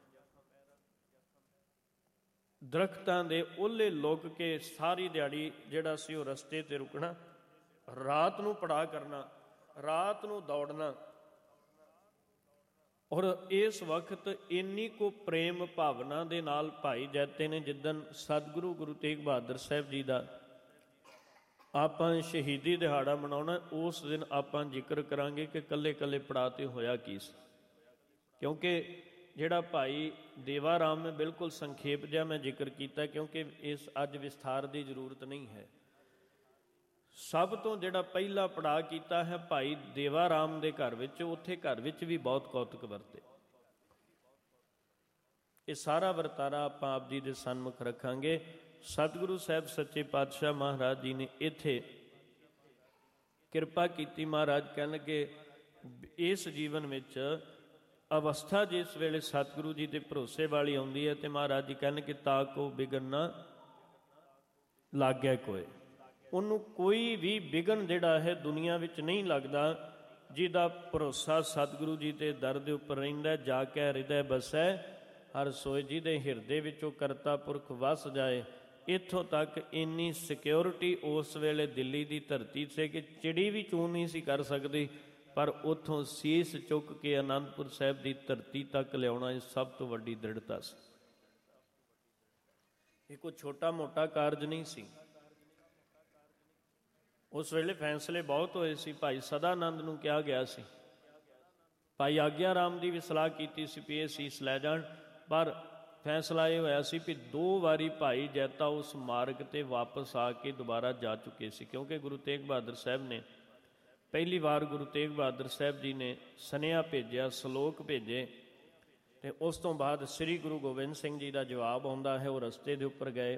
ਦਰਖਤਾਂ ਦੇ ਓਹਲੇ ਲੁੱਕ ਕੇ ਸਾਰੀ ਦਿਹਾੜੀ ਜਿਹੜਾ ਸੀ ਉਹ ਰਸਤੇ ਤੇ ਰੁਕਣਾ, ਰਾਤ ਨੂੰ ਪੜਾਅ ਕਰਨਾ, ਰਾਤ ਨੂੰ ਦੌੜਨਾ। ਔਰ ਇਸ ਵਕਤ ਇੰਨੀ ਕੁ ਪ੍ਰੇਮ ਭਾਵਨਾ ਦੇ ਨਾਲ ਭਾਈ ਜੈਤੇ ਨੇ, ਜਿੱਦਣ ਸਤਿਗੁਰੂ ਗੁਰੂ ਤੇਗ ਬਹਾਦਰ ਸਾਹਿਬ ਜੀ ਦਾ ਆਪਾਂ ਸ਼ਹੀਦੀ ਦਿਹਾੜਾ ਮਨਾਉਣਾ, ਉਸ ਦਿਨ ਆਪਾਂ ਜ਼ਿਕਰ ਕਰਾਂਗੇ ਕਿ ਕੱਲੇ ਕੱਲੇ ਪੜਾਅ ਤੇ ਹੋਇਆ ਕੀ ਸੀ। ਕਿਉਂਕਿ ਜਿਹੜਾ ਭਾਈ ਦੇਵਾ ਰਾਮ ਹੈ, ਬਿਲਕੁਲ ਸੰਖੇਪ ਜਿਹਾ ਮੈਂ ਜ਼ਿਕਰ ਕੀਤਾ ਕਿਉਂਕਿ ਇਸ ਅੱਜ ਵਿਸਥਾਰ ਦੀ ਜ਼ਰੂਰਤ ਨਹੀਂ ਹੈ। ਸਭ ਤੋਂ ਜਿਹੜਾ ਪਹਿਲਾ ਪੜਾਅ ਕੀਤਾ ਹੈ ਭਾਈ ਦੇਵਾ ਰਾਮ ਦੇ ਘਰ ਵਿੱਚ, ਉੱਥੇ ਘਰ ਵਿੱਚ ਵੀ ਬਹੁਤ ਕੌਤਕ ਵਰਤੇ। ਇਹ ਸਾਰਾ ਵਰਤਾਰਾ ਆਪਾਂ ਆਪ ਜੀ ਦੇ ਸਨਮੁਖ ਰੱਖਾਂਗੇ। ਸਤਿਗੁਰੂ ਸਾਹਿਬ ਸੱਚੇ ਪਾਤਸ਼ਾਹ ਮਹਾਰਾਜ ਜੀ ਨੇ ਇੱਥੇ ਕਿਰਪਾ ਕੀਤੀ। ਮਹਾਰਾਜ ਕਹਿਣ ਲੱਗੇ ਇਸ ਜੀਵਨ ਵਿੱਚ ਅਵਸਥਾ ਜਿਸ ਵੇਲੇ ਸਤਿਗੁਰੂ ਜੀ ਦੇ ਭਰੋਸੇ ਵਾਲੀ ਆਉਂਦੀ ਹੈ ਤੇ ਮਹਾਰਾਜ ਜੀ ਕਹਿਣ ਕਿ ਤਾ ਕੋ ਬਿਗਨ ਨਾ ਲਾਗੈ ਕੋਏ, ਉਹਨੂੰ ਕੋਈ ਵੀ ਵਿਘਨ ਜਿਹੜਾ ਹੈ ਦੁਨੀਆ ਵਿੱਚ ਨਹੀਂ ਲੱਗਦਾ ਜਿਹਦਾ ਭਰੋਸਾ ਸਤਿਗੁਰੂ ਜੀ ਦੇ ਦਰ ਦੇ ਉੱਪਰ ਰਹਿੰਦਾ। ਜਾ ਕੇ ਹਿਰਦੈ ਬਸੈ ਹਰ ਸੋਇ, ਜਿਹਦੇ ਹਿਰਦੇ ਵਿੱਚੋਂ ਕਰਤਾ ਪੁਰਖ ਵਸ ਜਾਏ। ਇੱਥੋਂ ਤੱਕ ਇੰਨੀ ਸਿਕਿਉਰਿਟੀ ਉਸ ਵੇਲੇ ਦਿੱਲੀ ਦੀ ਧਰਤੀ ਸੀ ਕਿ ਚਿੜੀ ਵੀ ਚੂੰ ਨਹੀਂ ਸੀ ਕਰ ਸਕਦੀ, ਪਰ ਉੱਥੋਂ ਸੀਸ ਚੁੱਕ ਕੇ ਅਨੰਦਪੁਰ ਸਾਹਿਬ ਦੀ ਧਰਤੀ ਤੱਕ ਲਿਆਉਣਾ ਇਹ ਸਭ ਤੋਂ ਵੱਡੀ ਦ੍ਰਿੜਤਾ ਸੀ। ਇਹ ਕੋਈ ਛੋਟਾ ਮੋਟਾ ਕਾਰਜ ਨਹੀਂ ਸੀ। ਉਸ ਵੇਲੇ ਫੈਸਲੇ ਬਹੁਤ ਹੋਏ ਸੀ। ਭਾਈ ਸਦਾਨੰਦ ਨੂੰ ਕਿਹਾ ਗਿਆ ਸੀ, ਭਾਈ ਆਗਿਆ ਰਾਮ ਦੀ ਵੀ ਸਲਾਹ ਕੀਤੀ ਸੀ ਵੀ ਇਹ ਸੀਸ ਲੈ ਜਾਣ, ਪਰ ਫੈਸਲਾ ਇਹ ਹੋਇਆ ਸੀ ਵੀ ਦੋ ਵਾਰੀ ਭਾਈ ਜੈਤਾ ਉਸ ਮਾਰਗ ਤੇ ਵਾਪਸ ਆ ਕੇ ਦੁਬਾਰਾ ਜਾ ਚੁੱਕੇ ਸੀ। ਕਿਉਂਕਿ ਗੁਰੂ ਤੇਗ ਬਹਾਦਰ ਸਾਹਿਬ ਨੇ ਪਹਿਲੀ ਵਾਰ ਗੁਰੂ ਤੇਗ ਬਹਾਦਰ ਸਾਹਿਬ ਜੀ ਨੇ ਸੁਨੇਹਾ ਭੇਜਿਆ, ਸਲੋਕ ਭੇਜੇ, ਤੇ ਉਸ ਤੋਂ ਬਾਅਦ ਸ੍ਰੀ ਗੁਰੂ ਗੋਬਿੰਦ ਸਿੰਘ ਜੀ ਦਾ ਜਵਾਬ ਆਉਂਦਾ ਹੈ। ਉਹ ਰਸਤੇ ਦੇ ਉੱਪਰ ਗਏ,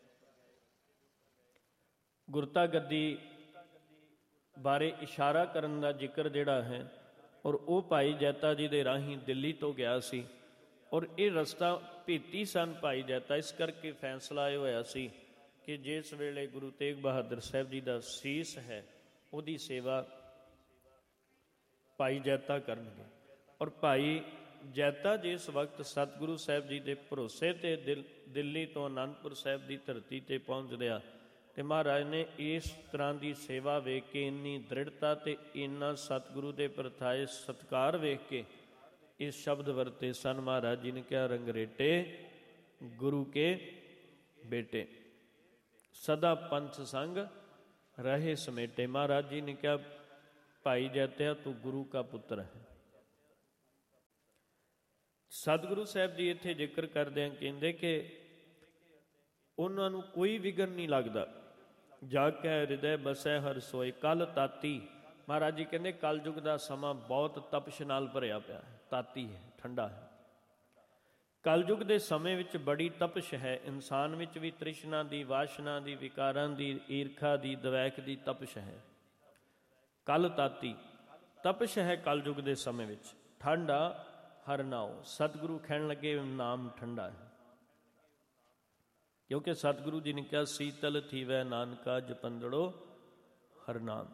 ਗੁਰਤਾ ਗੱਦੀ ਬਾਰੇ ਇਸ਼ਾਰਾ ਕਰਨ ਦਾ ਜ਼ਿਕਰ ਜਿਹੜਾ ਹੈ, ਔਰ ਉਹ ਭਾਈ ਜੈਤਾ ਜੀ ਦੇ ਰਾਹੀਂ ਦਿੱਲੀ ਤੋਂ ਗਿਆ ਸੀ। ਔਰ ਇਹ ਰਸਤਾ ਭੇਤੀ ਸਨ ਭਾਈ ਜੈਤਾ, ਇਸ ਕਰਕੇ ਫੈਸਲਾ ਇਹ ਹੋਇਆ ਸੀ ਕਿ ਜਿਸ ਵੇਲੇ ਗੁਰੂ ਤੇਗ ਬਹਾਦਰ ਸਾਹਿਬ ਜੀ ਦਾ ਸੀਸ ਹੈ ਉਹਦੀ ਸੇਵਾ ਭਾਈ ਜੈਤਾ ਕਰਨਗੇ। ਔਰ ਭਾਈ ਜੈਤਾ ਜਿਸ ਵਕਤ ਸਤਿਗੁਰੂ ਸਾਹਿਬ ਜੀ ਦੇ ਭਰੋਸੇ ਤੇ ਦਿਲ ਦਿੱਲੀ ਤੋਂ ਅਨੰਦਪੁਰ ਸਾਹਿਬ ਦੀ ਧਰਤੀ ਤੇ ਪਹੁੰਚਦੇ ਆ, ਤੇ ਮਹਾਰਾਜ ਨੇ ਇਸ ਤਰ੍ਹਾਂ ਦੀ ਸੇਵਾ ਵੇਖ ਕੇ, ਇੰਨੀ ਦ੍ਰਿੜਤਾ ਤੇ ਇੰਨਾ ਸਤਿਗੁਰੂ ਦੇ ਪ੍ਰਥਾਏ ਸਤਿਕਾਰ ਵੇਖ ਕੇ ਇਸ ਸ਼ਬਦ ਵਰਤੇ ਸਨ। ਮਹਾਰਾਜ ਜੀ ਨੇ ਕਿਹਾ, ਰੰਗਰੇਟੇ ਗੁਰੂ ਕੇ ਬੇਟੇ, ਸਦਾ ਪੰਥ ਸੰਗ ਰਹੇ ਸਮੇਟੇ। ਮਹਾਰਾਜ ਜੀ ਨੇ ਕਿਹਾ, ਭਾਈ ਜੈਤਿਆ ਤੂੰ ਗੁਰੂ ਕਾ ਪੁੱਤਰ ਹੈ। ਸਤਿਗੁਰੂ ਸਾਹਿਬ ਜੀ ਇੱਥੇ ਜ਼ਿਕਰ ਕਰਦੇ ਆ, ਕਹਿੰਦੇ ਕਿ ਉਹਨਾਂ ਨੂੰ ਕੋਈ ਵਿਘਨ ਨਹੀਂ ਲੱਗਦਾ। ਜਾ ਕੇ ਹਿਰਦੈ ਬਸੈ ਹਰਿ ਸੋਇ। ਕੱਲ ਤਾਤੀ, ਮਹਾਰਾਜ ਜੀ ਕਹਿੰਦੇ ਕਲਯੁਗ ਦਾ ਸਮਾਂ ਬਹੁਤ ਤਪਸ਼ ਨਾਲ ਭਰਿਆ ਪਿਆ ਹੈ, ਤਾਤੀ ਹੈ, ਠੰਡਾ ਹੈ। ਕਲਯੁਗ ਦੇ ਸਮੇਂ ਵਿੱਚ ਬੜੀ ਤਪਸ਼ ਹੈ। ਇਨਸਾਨ ਵਿੱਚ ਵੀ ਤ੍ਰਿਸ਼ਨਾ ਦੀ, ਵਾਸ਼ਨਾ ਦੀ, ਵਿਕਾਰਾਂ ਦੀ, ਈਰਖਾ ਦੀ, ਦਵੈਕ ਦੀ ਤਪਸ਼ ਹੈ। ਕਲ ਤਾਤੀ ਤਪਸ਼ ਹੈ ਕਲਯੁਗ ਦੇ ਸਮੇਂ ਵਿੱਚ। ਠੰਡਾ ਹਰਿ ਨਾਉ, ਸਤਿਗੁਰੂ ਕਹਿਣ ਲੱਗੇ ਨਾਮ ਠੰਡਾ ਹੈ, ਕਿਉਂਕਿ ਸਤਿਗੁਰੂ ਜੀ ਨੇ ਕਿਹਾ ਸੀਤਲ ਥੀਵੈ ਨਾਨਕਾ ਜਪੰਦੜੋ ਹਰਿ ਨਾਮ।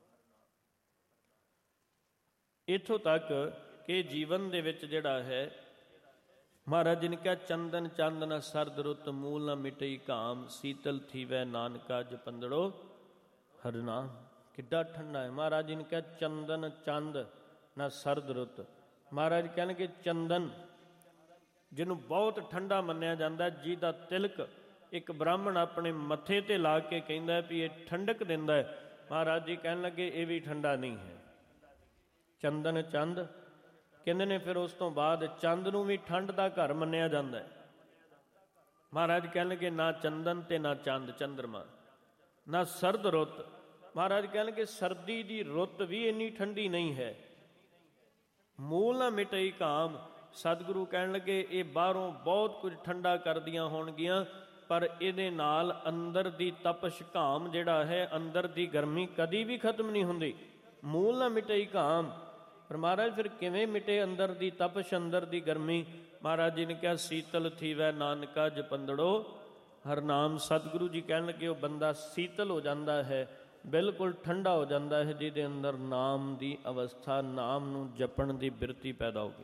ਇੱਥੋਂ ਤੱਕ ਕਿ ਜੀਵਨ ਦੇ ਵਿੱਚ ਜਿਹੜਾ ਹੈ ਮਹਾਰਾਜ ਜੀ ਨੇ ਕਿਹਾ ਚੰਦਨ ਚਾਨਣ ਸਰਦ ਰੁੱਤ ਮੂਲ ਨਾ ਮਿਟਈ ਘਾਮ, ਸੀਤਲ ਥੀਵੈ ਨਾਨਕਾ ਜਪੰਦੜੋ ਹਰਿ ਨਾਮ। ਕਿੱਡਾ ਠੰਡਾ ਹੈ। ਮਹਾਰਾਜ ਜੀ ਨੇ ਕਿਹਾ ਚੰਦਨ ਚੰਦ ਨਾ ਸਰਦ ਰੁੱਤ। ਮਹਾਰਾਜ ਕਹਿਣਗੇ ਚੰਦਨ ਜਿਹਨੂੰ ਬਹੁਤ ਠੰਡਾ ਮੰਨਿਆ ਜਾਂਦਾ, ਜਿਹਦਾ ਤਿਲਕ ਇੱਕ ਬ੍ਰਾਹਮਣ ਆਪਣੇ ਮੱਥੇ ਤੇ ਲਾ ਕੇ ਕਹਿੰਦਾ ਵੀ ਇਹ ਠੰਡਕ ਦਿੰਦਾ ਹੈ, ਮਹਾਰਾਜ ਜੀ ਕਹਿਣ ਲੱਗੇ ਇਹ ਵੀ ਠੰਡਾ ਨਹੀਂ ਹੈ। ਚੰਦਨ ਚੰਦ ਕਹਿੰਦੇ ਨੇ। ਫਿਰ ਉਸ ਤੋਂ ਬਾਅਦ ਚੰਦ ਨੂੰ ਵੀ ਠੰਡ ਦਾ ਘਰ ਮੰਨਿਆ ਜਾਂਦਾ ਹੈ। ਮਹਾਰਾਜ ਕਹਿਣ ਲੱਗੇ ਨਾ ਚੰਦਨ ਤੇ ਨਾ ਚੰਦ ਚੰਦਰਮਾ, ਨਾ ਸਰਦ ਰੁੱਤ। ਮਹਾਰਾਜ ਕਹਿਣਗੇ ਸਰਦੀ ਦੀ ਰੁੱਤ ਵੀ ਇੰਨੀ ਠੰਡੀ ਨਹੀਂ ਹੈ। ਮੂਲ ਨਾ ਮਿਟਈ ਘਾਮ, ਸਤਿਗੁਰੂ ਕਹਿਣ ਲੱਗੇ ਇਹ ਬਾਹਰੋਂ ਬਹੁਤ ਕੁਝ ਠੰਡਾ ਕਰਦੀਆਂ ਹੋਣਗੀਆਂ, ਪਰ ਇਹਦੇ ਨਾਲ ਅੰਦਰ ਦੀ ਤਪਸ਼ ਘਾਮ ਜਿਹੜਾ ਹੈ, ਅੰਦਰ ਦੀ ਗਰਮੀ ਕਦੀ ਵੀ ਖਤਮ ਨਹੀਂ ਹੁੰਦੀ। ਮੂਲ ਨਾ ਮਿਟਈ ਘਾਮ। ਪਰ ਮਹਾਰਾਜ ਫਿਰ ਕਿਵੇਂ ਮਿਟੇ ਅੰਦਰ ਦੀ ਤਪਸ਼, ਅੰਦਰ ਦੀ ਗਰਮੀ? ਮਹਾਰਾਜ ਜੀ ਨੇ ਕਿਹਾ ਸੀਤਲ ਥੀਵੈ ਨਾਨਕਾ ਜਪੰਦੜੋ ਹਰਿ ਨਾਮ। ਸਤਿਗੁਰੂ ਜੀ ਕਹਿਣ ਲੱਗੇ ਉਹ ਬੰਦਾ ਸੀਤਲ ਹੋ ਜਾਂਦਾ ਹੈ, ਬਿਲਕੁਲ ਠੰਡਾ ਹੋ ਜਾਂਦਾ ਹੈ, ਜਿਹਦੇ ਅੰਦਰ ਨਾਮ ਦੀ ਅਵਸਥਾ, ਨਾਮ ਨੂੰ ਜਪਣ ਦੀ ਬਿਰਤੀ ਪੈਦਾ ਹੋ ਗਈ।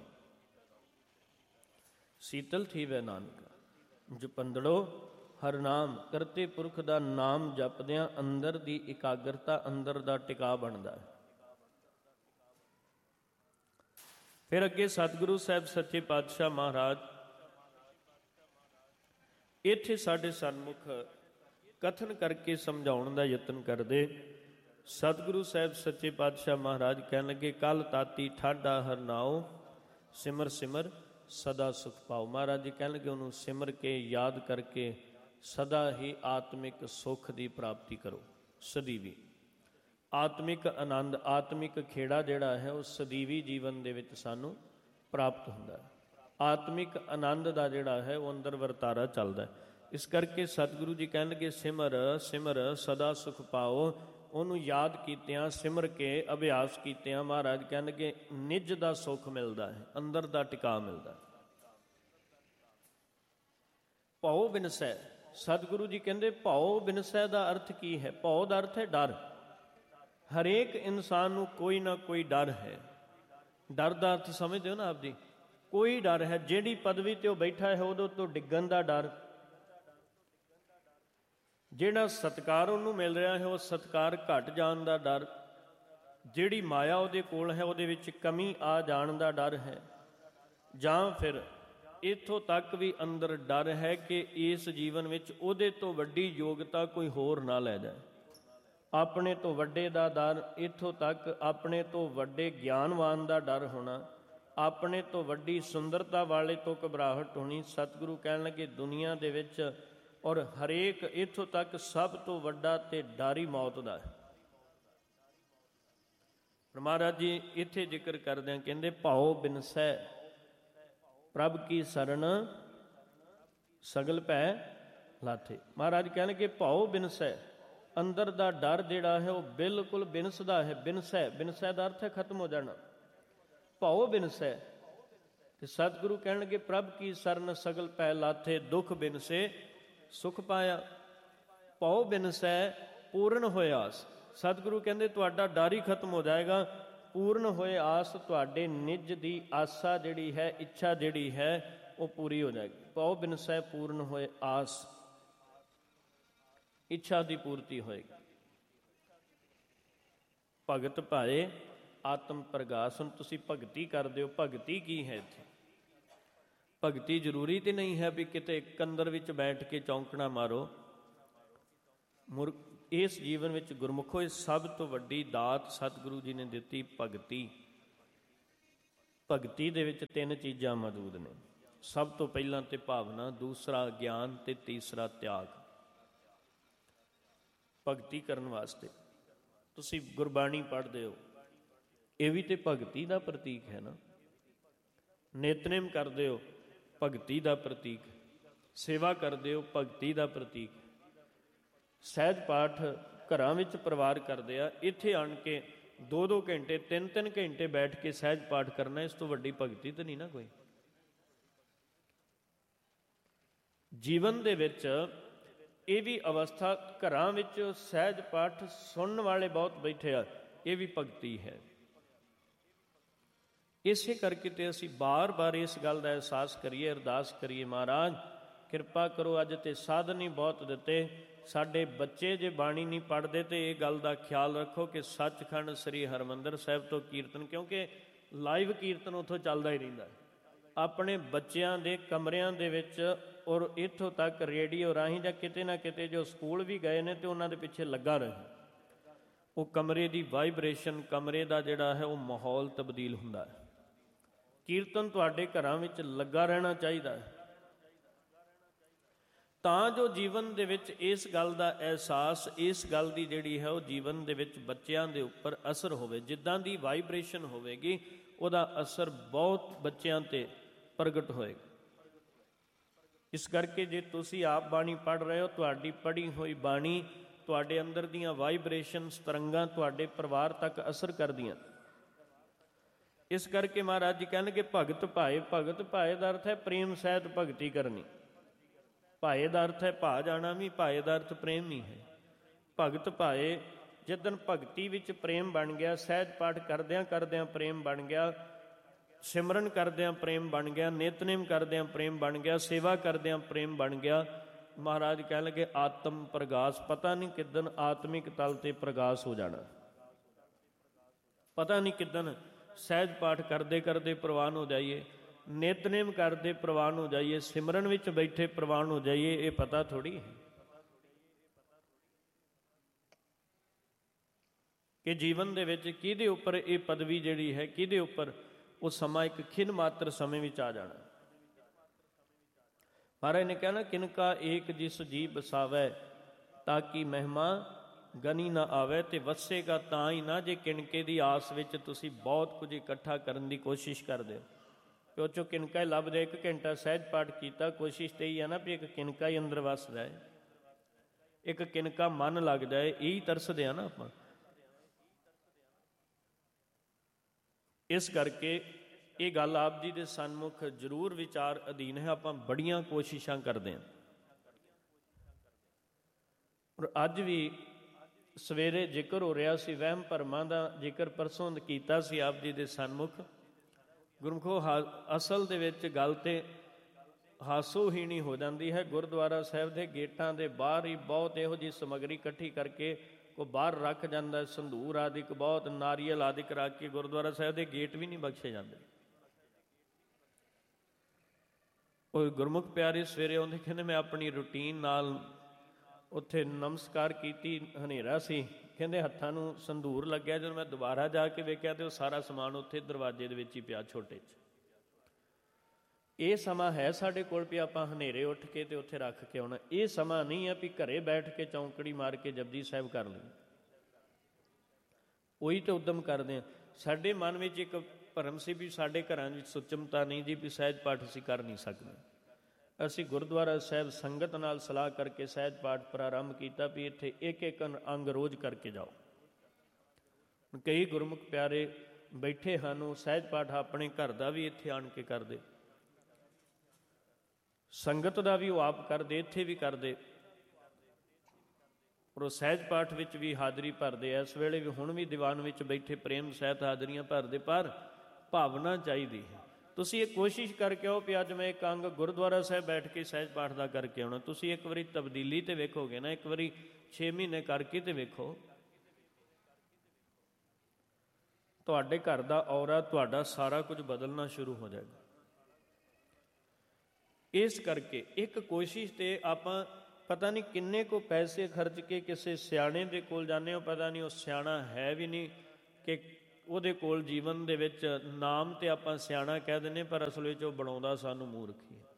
ਸੀਤਲ ਥੀਵੈ ਨਾਨਕਾ ਜਪੰਦੜੋ ਹਰਿ ਨਾਮ। ਕਰਤੇ ਪੁਰਖ ਦਾ ਨਾਮ ਜਪਦਿਆਂ ਅੰਦਰ ਦੀ ਇਕਾਗਰਤਾ, ਅੰਦਰ ਦਾ ਟਿਕਾ ਬਣਦਾ ਹੈ। ਫਿਰ ਅੱਗੇ ਸਤਿਗੁਰੂ ਸਾਹਿਬ ਸੱਚੇ ਪਾਤਸ਼ਾਹ ਮਹਾਰਾਜ ਇੱਥੇ ਸਾਡੇ ਸਨਮੁਖ ਕਥਨ ਕਰਕੇ ਸਮਝਾਉਣ ਦਾ ਯਤਨ ਕਰਦੇ। ਸਤਿਗੁਰੂ ਸਾਹਿਬ ਸੱਚੇ ਪਾਤਸ਼ਾਹ ਮਹਾਰਾਜ ਕਹਿਣ ਲੱਗੇ ਕੱਲ ਤਾਤੀ ਠਾਡਾ ਹਰਿ ਨਾਉ, ਸਿਮਰ ਸਿਮਰ ਸਦਾ ਸੁਖ ਪਾਓ। ਮਹਾਰਾਜ ਜੀ ਕਹਿਣ ਲੱਗੇ ਉਹਨੂੰ ਸਿਮਰ ਕੇ, ਯਾਦ ਕਰਕੇ ਸਦਾ ਹੀ ਆਤਮਿਕ ਸੁੱਖ ਦੀ ਪ੍ਰਾਪਤੀ ਕਰੋ। ਸਦੀਵੀ ਆਤਮਿਕ ਆਨੰਦ, ਆਤਮਿਕ ਖੇੜਾ ਜਿਹੜਾ ਹੈ ਉਹ ਸਦੀਵੀ ਜੀਵਨ ਦੇ ਵਿੱਚ ਸਾਨੂੰ ਪ੍ਰਾਪਤ ਹੁੰਦਾ ਹੈ। ਆਤਮਿਕ ਆਨੰਦ ਦਾ ਜਿਹੜਾ ਹੈ ਉਹ ਅੰਦਰ ਵਰਤਾਰਾ ਚੱਲਦਾ ਹੈ। ਇਸ ਕਰਕੇ ਸਤਿਗੁਰੂ ਜੀ ਕਹਿਣਗੇ ਸਿਮਰ ਸਿਮਰ ਸਦਾ ਸੁਖ ਪਾਓ। ਉਹਨੂੰ ਯਾਦ ਕੀਤਿਆਂ, ਸਿਮਰ ਕੇ, ਅਭਿਆਸ ਕੀਤਿਆਂ ਮਹਾਰਾਜ ਕਹਿਣਗੇ ਨਿਜ ਦਾ ਸੁੱਖ ਮਿਲਦਾ ਹੈ, ਅੰਦਰ ਦਾ ਟਿਕਾ ਮਿਲਦਾ ਹੈ। ਭਉ ਬਿਨਸੈ, ਸਤਿਗੁਰੂ ਜੀ ਕਹਿੰਦੇ ਭਉ ਬਿਨਸੈ ਦਾ ਅਰਥ ਕੀ ਹੈ? ਭਉ ਦਾ ਅਰਥ ਹੈ ਡਰ। ਹਰੇਕ ਇਨਸਾਨ ਨੂੰ ਕੋਈ ਨਾ ਕੋਈ ਡਰ ਹੈ। ਡਰ ਦਾ ਅਰਥ ਸਮਝਦੇ ਹੋ ਨਾ ਆਪ ਜੀ? ਕੋਈ ਡਰ ਹੈ। ਜਿਹੜੀ ਪਦਵੀ ਤੇ ਉਹ ਬੈਠਾ ਹੈ ਉਹਦੇ ਤੋਂ ਡਿੱਗਣ ਦਾ ਡਰ, ਜਿਹੜਾ ਸਤਿਕਾਰ ਉਹਨੂੰ ਮਿਲ ਰਿਹਾ ਹੈ ਉਹ ਸਤਿਕਾਰ ਘਟ ਜਾਣ ਦਾ ਡਰ, ਜਿਹੜੀ ਮਾਇਆ ਉਹਦੇ ਕੋਲ ਹੈ ਉਹਦੇ ਵਿੱਚ ਕਮੀ ਆ ਜਾਣ ਦਾ ਡਰ ਹੈ, ਜਾਂ ਫਿਰ ਇੱਥੋਂ ਤੱਕ ਵੀ ਅੰਦਰ ਡਰ ਹੈ ਕਿ ਇਸ ਜੀਵਨ ਵਿੱਚ ਉਹਦੇ ਤੋਂ ਵੱਡੀ ਯੋਗਤਾ ਕੋਈ ਹੋਰ ਨਾ ਲੈ ਜਾਏ। ਆਪਣੇ ਤੋਂ ਵੱਡੇ ਦਾ ਡਰ, ਇੱਥੋਂ ਤੱਕ ਆਪਣੇ ਤੋਂ ਵੱਡੇ ਗਿਆਨਵਾਨ ਦਾ ਡਰ ਹੋਣਾ, ਆਪਣੇ ਤੋਂ ਵੱਡੀ ਸੁੰਦਰਤਾ ਵਾਲੇ ਤੋਂ ਘਬਰਾਹਟ ਹੋਣੀ। ਸਤਿਗੁਰੂ ਕਹਿਣ ਲੱਗੇ ਦੁਨੀਆ ਦੇ ਵਿੱਚ ਔਰ ਹਰੇਕ ਇੱਥੋਂ ਤੱਕ ਸਭ ਤੋਂ ਵੱਡਾ ਤੇ ਡਾਰੀ ਮੌਤ ਦਾ ਹੈ। ਮਹਾਰਾਜ ਜੀ ਇੱਥੇ ਜ਼ਿਕਰ ਕਰਦਿਆਂ ਕਹਿੰਦੇ ਭਉ ਬਿਨਸੈ ਪ੍ਰਭ ਕੀ ਸਰਣ ਸਗਲ ਭੈ ਲਾਥੇ। ਮਹਾਰਾਜ ਕਹਿਣਗੇ ਭਉ ਬਿਨਸੈ, ਅੰਦਰ ਦਾ ਡਰ ਜਿਹੜਾ ਹੈ ਉਹ ਬਿਲਕੁਲ ਬਿਨਸਦਾ ਹੈ। ਬਿਨਸੈ, ਬਿਨਸੈ ਦਾ ਅਰਥ ਹੈ ਖਤਮ ਹੋ ਜਾਣਾ। ਭਉ ਬਿਨਸੈ। ਤੇ ਸਤਿਗੁਰੂ ਕਹਿਣਗੇ ਪ੍ਰਭ ਕੀ ਸਰਨ ਸਗਲ ਭੈ ਲਾਥੇ, ਦੁੱਖ ਬਿਨਸੇ ਸੁਖ ਪਾਇਆ। ਭਉ ਬਿਨਸੈ ਪੂਰਨ ਹੋਏ ਆਸ। ਸਤਿਗੁਰੂ ਕਹਿੰਦੇ ਤੁਹਾਡਾ ਡਰ ਹੀ ਖਤਮ ਹੋ ਜਾਏਗਾ। ਪੂਰਨ ਹੋਏ ਆਸ, ਤੁਹਾਡੇ ਨਿਜ ਦੀ ਆਸਾ ਜਿਹੜੀ ਹੈ, ਇੱਛਾ ਜਿਹੜੀ ਹੈ ਉਹ ਪੂਰੀ ਹੋ ਜਾਏਗੀ। ਭਉ ਬਿਨਸੈ ਪੂਰਨ ਹੋਏ ਆਸ, ਇੱਛਾ ਦੀ ਪੂਰਤੀ ਹੋਏਗੀ। ਭਗਤ ਭਾਏ ਆਤਮ ਪ੍ਰਗਾਸ। ਹੁਣ ਤੁਸੀਂ ਭਗਤੀ ਕਰਦੇ ਹੋ, ਭਗਤੀ ਕੀ ਹੈ ਇੱਥੇ? ਭਗਤੀ ਜ਼ਰੂਰੀ ਤੇ ਨਹੀਂ ਹੈ ਵੀ ਕਿਤੇ ਕੰਦਰ ਵਿੱਚ ਬੈਠ ਕੇ ਚੌਂਕਣਾ ਮਾਰੋ। ਮੁਰ ਇਸ ਜੀਵਨ ਵਿੱਚ ਗੁਰਮੁਖੋ ਇਹ ਸਭ ਤੋਂ ਵੱਡੀ ਦਾਤ ਸਤਿਗੁਰੂ ਜੀ ਨੇ ਦਿੱਤੀ, ਭਗਤੀ। ਭਗਤੀ ਦੇ ਵਿੱਚ ਤਿੰਨ ਚੀਜ਼ਾਂ ਮੌਜੂਦ ਨੇ। ਸਭ ਤੋਂ ਪਹਿਲਾਂ ਤੇ ਭਾਵਨਾ, ਦੂਸਰਾ ਗਿਆਨ ਤੇ ਤੀਸਰਾ ਤਿਆਗ। ਭਗਤੀ ਕਰਨ ਵਾਸਤੇ ਤੁਸੀਂ ਗੁਰਬਾਣੀ ਪੜ੍ਹਦੇ ਹੋ, ਇਹ ਵੀ ਤੇ ਭਗਤੀ ਦਾ ਪ੍ਰਤੀਕ ਹੈ ਨਾ। ਨਿਤਨੇਮ ਕਰਦੇ ਹੋ, ਭਗਤੀ ਦਾ ਪ੍ਰਤੀਕ। ਸੇਵਾ ਕਰਦੇ ਹੋ, ਭਗਤੀ ਦਾ ਪ੍ਰਤੀਕ। ਸਹਿਜ ਪਾਠ ਘਰਾਂ ਵਿੱਚ ਪਰਿਵਾਰ ਕਰਦੇ ਆ, ਇੱਥੇ ਆਣ ਕੇ ਦੋ ਦੋ ਘੰਟੇ ਤਿੰਨ ਤਿੰਨ ਘੰਟੇ ਬੈਠ ਕੇ ਸਹਿਜ ਪਾਠ ਕਰਨਾ, ਇਸ ਤੋਂ ਵੱਡੀ ਭਗਤੀ ਤਾਂ ਨਹੀਂ ਨਾ ਕੋਈ। ਜੀਵਨ ਦੇ ਵਿੱਚ ਇਹ ਵੀ ਅਵਸਥਾ, ਘਰਾਂ ਵਿੱਚ ਸਹਿਜ ਪਾਠ ਸੁਣਨ ਵਾਲੇ ਬਹੁਤ ਬੈਠੇ ਆ, ਇਹ ਵੀ ਭਗਤੀ ਹੈ। ਇਸੇ ਕਰਕੇ ਤੇ ਅਸੀਂ ਬਾਰ-ਬਾਰ ਇਸ ਗੱਲ ਦਾ ਅਹਿਸਾਸ ਕਰੀਏ, ਅਰਦਾਸ ਕਰੀਏ, ਮਹਾਰਾਜ ਕਿਰਪਾ ਕਰੋ, ਅੱਜ ਤੇ ਸਾਧਨ ਹੀ ਬਹੁਤ ਦਿੱਤੇ, ਸਾਡੇ ਬੱਚੇ ਜੇ ਬਾਣੀ ਨਹੀਂ ਪੜ੍ਹਦੇ ਤੇ ਇਹ ਗੱਲ ਦਾ ਖਿਆਲ ਰੱਖੋ ਕਿ ਸੱਚਖੰਡ ਸ੍ਰੀ ਹਰਿਮੰਦਰ ਸਾਹਿਬ ਤੋਂ ਕੀਰਤਨ, ਕਿਉਂਕਿ ਲਾਈਵ ਕੀਰਤਨ ਉੱਥੋਂ ਚੱਲਦਾ ਹੀ ਰਹਿੰਦਾ, ਆਪਣੇ ਬੱਚਿਆਂ ਦੇ ਕਮਰਿਆਂ ਦੇ ਵਿੱਚ, ਔਰ ਇੱਥੋਂ ਤੱਕ ਰੇਡੀਓ ਰਾਹੀਂ ਜਾਂ ਕਿਤੇ ਨਾ ਕਿਤੇ ਜੋ ਸਕੂਲ ਵੀ ਗਏ ਨੇ ਤੇ ਉਹਨਾਂ ਦੇ ਪਿੱਛੇ ਲੱਗਾ ਰਹੇ। ਉਹ ਕਮਰੇ ਦੀ ਵਾਈਬ੍ਰੇਸ਼ਨ, ਕਮਰੇ ਦਾ ਜਿਹੜਾ ਹੈ ਉਹ ਮਾਹੌਲ ਤਬਦੀਲ ਹੁੰਦਾ ਹੈ। ਕੀਰਤਨ ਤੁਹਾਡੇ ਘਰਾਂ ਵਿੱਚ ਲੱਗਾ ਰਹਿਣਾ ਚਾਹੀਦਾ ਹੈ, ਤਾਂ ਜੋ ਜੀਵਨ ਦੇ ਵਿੱਚ ਇਸ ਗੱਲ ਦਾ ਅਹਿਸਾਸ, ਇਸ ਗੱਲ ਦੀ ਜਿਹੜੀ ਹੈ ਉਹ ਜੀਵਨ ਦੇ ਵਿੱਚ ਬੱਚਿਆਂ ਦੇ ਉੱਪਰ ਅਸਰ ਹੋਵੇ। ਜਿੱਦਾਂ ਦੀ ਵਾਈਬ੍ਰੇਸ਼ਨ ਹੋਵੇਗੀ ਉਹਦਾ ਅਸਰ ਬਹੁਤ ਬੱਚਿਆਂ 'ਤੇ ਪ੍ਰਗਟ ਹੋਏਗਾ। ਇਸ ਕਰਕੇ ਜੇ ਤੁਸੀਂ ਆਪ ਬਾਣੀ ਪੜ੍ਹ ਰਹੇ ਹੋ, ਤੁਹਾਡੀ ਪੜ੍ਹੀ ਹੋਈ ਬਾਣੀ ਤੁਹਾਡੇ ਅੰਦਰ ਦੀਆਂ ਵਾਈਬ੍ਰੇਸ਼ਨ, ਤਰੰਗਾਂ ਤੁਹਾਡੇ ਪਰਿਵਾਰ ਤੱਕ ਅਸਰ ਕਰਦੀਆਂ। ਇਸ ਕਰਕੇ ਮਹਾਰਾਜ ਜੀ ਕਹਿਣਗੇ ਭਗਤ ਭਾਏ। ਭਗਤ ਭਾਏ ਦਾ ਅਰਥ ਹੈ ਪ੍ਰੇਮ ਸਹਿਤ ਭਗਤੀ ਕਰਨੀ। ਭਾਏ ਦਾ ਅਰਥ ਹੈ ਭਾ ਜਾਣਾ ਵੀ, ਭਾਏ ਦਾ ਅਰਥ ਪ੍ਰੇਮ ਹੀ ਹੈ। ਭਗਤ ਭਾਏ, ਜਿੱਦਣ ਭਗਤੀ ਵਿੱਚ ਪ੍ਰੇਮ ਬਣ ਗਿਆ, ਸਹਿਜ ਪਾਠ ਕਰਦਿਆਂ ਕਰਦਿਆਂ ਪ੍ਰੇਮ ਬਣ ਗਿਆ, ਸਿਮਰਨ ਕਰਦਿਆਂ ਪ੍ਰੇਮ ਬਣ ਗਿਆ, ਨਿਤਨੇਮ ਕਰਦਿਆਂ ਪ੍ਰੇਮ ਬਣ ਗਿਆ, ਸੇਵਾ ਕਰਦਿਆਂ ਪ੍ਰੇਮ ਬਣ ਗਿਆ, ਮਹਾਰਾਜ ਕਹਿਣ ਲੱਗੇ ਆਤਮ ਪ੍ਰਗਾਸ। ਪਤਾ ਨਹੀਂ ਕਿੱਦਣ ਆਤਮਿਕ ਤਲ ਤੇ ਪ੍ਰਗਾਸ ਹੋ ਜਾਣਾ, ਪਤਾ ਨਹੀਂ ਕਿੱਦਣ ਸਹਿਜ ਪਾਠ ਕਰਦੇ ਕਰਦੇ ਪ੍ਰਵਾਨ ਹੋ ਜਾਈਏ, ਨਿਤਨੇਮ ਕਰਦੇ ਪ੍ਰਵਾਨ ਹੋ ਜਾਈਏ, ਸਿਮਰਨ ਵਿੱਚ ਬੈਠੇ ਪ੍ਰਵਾਨ ਹੋ ਜਾਈਏ, ਇਹ ਪਤਾ ਥੋੜ੍ਹੀ ਹੈ ਕਿ ਜੀਵਨ ਦੇ ਵਿੱਚ ਕਿਹਦੇ ਉੱਪਰ ਇਹ ਪਦਵੀ ਜਿਹੜੀ ਹੈ, ਕਿਹਦੇ ਉੱਪਰ ਉਹ ਸਮਾਂ ਇੱਕ ਖਿਨ ਮਾਤਰ ਸਮੇਂ ਵਿੱਚ ਆ ਜਾਣਾ। ਮਹਾਰਾਜ ਨੇ ਕਹਿਣਾ ਕਿਨਕਾ ਏਕ ਜਿਸ ਜੀ ਬਸਾਵੈ, ਤਾਂ ਕਿ ਮਹਿਮਾ ਗਨੀ ਨਾ ਆਵੇ। ਤੇ ਵਸੇਗਾ ਤਾਂ ਹੀ ਨਾ ਜੇ ਕਿਣਕੇ ਦੀ ਆਸ ਵਿੱਚ ਤੁਸੀਂ ਬਹੁਤ ਕੁਝ ਇਕੱਠਾ ਕਰਨ ਦੀ ਕੋਸ਼ਿਸ਼ ਕਰਦੇ ਹੋ, ਕਿ ਉਹ 'ਚੋਂ ਕਿਣਕਾ ਹੀ ਲੱਭਦੇ। ਇੱਕ ਘੰਟਾ ਸਹਿਜ ਪਾਠ ਕੀਤਾ, ਕੋਸ਼ਿਸ਼ ਤੇ ਹੀ ਹੈ ਨਾ ਵੀ ਇੱਕ ਕਿਣਕਾ ਹੀ ਅੰਦਰ ਵਸ ਜਾਏ, ਇੱਕ ਕਿਣਕਾ ਮਨ ਲੱਗ ਜਾਏ, ਇਹੀ ਤਰਸਦੇ ਆ ਨਾ ਆਪਾਂ। ਇਸ ਕਰਕੇ ਇਹ ਗੱਲ ਆਪ ਜੀ ਦੇ ਸਨਮੁਖ ਜ਼ਰੂਰ ਵਿਚਾਰ ਅਧੀਨ ਹੈ। ਆਪਾਂ ਬੜੀਆਂ ਕੋਸ਼ਿਸ਼ਾਂ ਕਰਦੇ ਹਾਂ, ਔਰ ਅੱਜ ਵੀ ਸਵੇਰੇ ਜ਼ਿਕਰ ਹੋ ਰਿਹਾ ਸੀ, ਵਹਿਮ ਭਰਮਾਂ ਦਾ ਜ਼ਿਕਰ ਪਰਸੋਂ ਕੀਤਾ ਸੀ ਆਪ ਜੀ ਦੇ ਸਨਮੁਖ। ਗੁਰਮੁਖੋ ਅਸਲ ਦੇ ਵਿੱਚ ਗੱਲ ਤੇ ਹਾਸੋਹੀਣੀ ਹੋ ਜਾਂਦੀ ਹੈ। ਗੁਰਦੁਆਰਾ ਸਾਹਿਬ ਦੇ ਗੇਟਾਂ ਦੇ ਬਾਹਰ ਹੀ ਬਹੁਤ ਇਹੋ ਜਿਹੀ ਸਮੱਗਰੀ ਇਕੱਠੀ ਕਰਕੇ ਉਹ ਬਾਹਰ ਰੱਖ ਜਾਂਦਾ, ਸੰਧੂਰ ਆਦਿਕ, ਬਹੁਤ ਨਾਰੀਅਲ ਆਦਿਕ ਰੱਖ ਕੇ ਗੁਰਦੁਆਰਾ ਸਾਹਿਬ ਦੇ ਗੇਟ ਵੀ ਨਹੀਂ ਬਖਸ਼ੇ ਜਾਂਦੇ। ਉਹ ਗੁਰਮੁਖ ਪਿਆਰੇ ਸਵੇਰੇ ਆਉਂਦੇ, ਕਹਿੰਦੇ ਮੈਂ ਆਪਣੀ ਰੂਟੀਨ ਨਾਲ ਉੱਥੇ ਨਮਸਕਾਰ ਕੀਤੀ, ਹਨੇਰਾ ਸੀ, ਕਹਿੰਦੇ ਹੱਥਾਂ ਨੂੰ ਸੰਧੂਰ ਲੱਗਿਆ। ਜਦੋਂ ਮੈਂ ਦੁਬਾਰਾ ਜਾ ਕੇ ਵੇਖਿਆ ਤੇ ਉਹ ਸਾਰਾ ਸਮਾਨ ਉੱਥੇ ਦਰਵਾਜ਼ੇ ਦੇ ਵਿੱਚ ਹੀ ਪਿਆ, ਛੋਟੇ 'ਚ। ਇਹ ਸਮਾਂ ਹੈ ਸਾਡੇ ਕੋਲ ਵੀ ਆਪਾਂ ਹਨੇਰੇ ਉੱਠ ਕੇ ਤੇ ਉੱਥੇ ਰੱਖ ਕੇ ਆਉਣਾ। ਇਹ ਸਮਾਂ ਨਹੀਂ ਹੈ ਵੀ ਘਰੇ ਬੈਠ ਕੇ ਚੌਂਕੜੀ ਮਾਰ ਕੇ ਜਪਜੀ ਸਾਹਿਬ ਕਰ ਲਈ। ਉਹੀ ਤਾਂ ਉਦਮ ਕਰਦੇ ਹਾਂ। ਸਾਡੇ ਮਨ ਵਿੱਚ ਇੱਕ ਭਰਮ ਸੀ ਵੀ ਸਾਡੇ ਘਰਾਂ ਵਿੱਚ ਸੁਚਮਤਾ ਨਹੀਂ ਜੀ, ਵੀ ਸਹਿਜ ਪਾਠ ਅਸੀਂ ਕਰ ਨਹੀਂ ਸਕਦੇ। ਅਸੀਂ ਗੁਰਦੁਆਰਾ ਸਾਹਿਬ ਸੰਗਤ ਨਾਲ ਸਲਾਹ ਕਰਕੇ ਸਹਿਜ ਪਾਠ ਪ੍ਰਾਰੰਭ ਕੀਤਾ ਵੀ ਇੱਥੇ ਇੱਕ ਇੱਕ ਅੰਗ ਰੋਜ਼ ਕਰਕੇ ਜਾਓ। ਕਈ ਗੁਰਮੁਖ ਪਿਆਰੇ ਬੈਠੇ ਹਨ, ਉਹ ਸਹਿਜ ਪਾਠ ਆਪਣੇ ਘਰ ਦਾ ਵੀ ਇੱਥੇ ਆਣ ਕੇ ਕਰਦੇ, ਸੰਗਤ ਦਾ ਵੀ ਉਹ ਆਪ ਕਰਦੇ, ਇੱਥੇ ਵੀ ਕਰਦੇ, ਔਰ ਉਹ ਸਹਿਜ ਪਾਠ ਵਿੱਚ ਵੀ ਹਾਜ਼ਰੀ ਭਰਦੇ। ਇਸ ਵੇਲੇ ਵੀ ਹੁਣ ਵੀ ਦੀਵਾਨ ਵਿੱਚ ਬੈਠੇ ਪ੍ਰੇਮ ਸਹਿਤ ਹਾਜ਼ਰੀਆਂ ਭਰਦੇ, ਪਰ ਭਾਵਨਾ ਚਾਹੀਦੀ ਹੈ। ਤੁਸੀਂ ਇਹ ਕੋਸ਼ਿਸ਼ ਕਰਕੇ ਆਓ ਵੀ ਅੱਜ ਮੈਂ ਇੱਕ ਅੰਗ ਗੁਰਦੁਆਰਾ ਸਾਹਿਬ ਬੈਠ ਕੇ ਸਹਿਜ ਪਾਠ ਦਾ ਕਰਕੇ ਆਉਣਾ। ਤੁਸੀਂ ਇੱਕ ਵਾਰੀ ਤਬਦੀਲੀ ਤੇ ਵੇਖੋਗੇ ਨਾ, ਇੱਕ ਵਾਰੀ ਛੇ ਮਹੀਨੇ ਕਰਕੇ ਤੇ ਵੇਖੋ, ਤੁਹਾਡੇ ਘਰ ਦਾ ਔਰਾ, ਤੁਹਾਡਾ ਸਾਰਾ ਕੁਝ ਬਦਲਣਾ ਸ਼ੁਰੂ ਹੋ ਜਾਏਗਾ। ਇਸ ਕਰਕੇ ਇੱਕ ਕੋਸ਼ਿਸ਼ ਤੇ ਆਪਾਂ ਪਤਾ ਨਹੀਂ ਕਿੰਨੇ ਕੁ ਪੈਸੇ ਖਰਚ ਕੇ ਕਿਸੇ ਸਿਆਣੇ ਦੇ ਕੋਲ ਜਾਂਦੇ ਹੋ, ਪਤਾ ਨਹੀਂ ਉਹ ਸਿਆਣਾ ਹੈ ਵੀ ਨਹੀਂ ਕਿ ਉਹਦੇ ਕੋਲ ਜੀਵਨ ਦੇ ਵਿੱਚ ਨਾਮ ਤੇ ਆਪਾਂ ਸਿਆਣਾ ਕਹਿ ਦਿੰਦੇ, ਪਰ ਅਸਲ ਵਿੱਚ ਉਹ ਬਣਾਉਂਦਾ ਸਾਨੂੰ ਮੂਰਖ ਹੀ ਹੈ।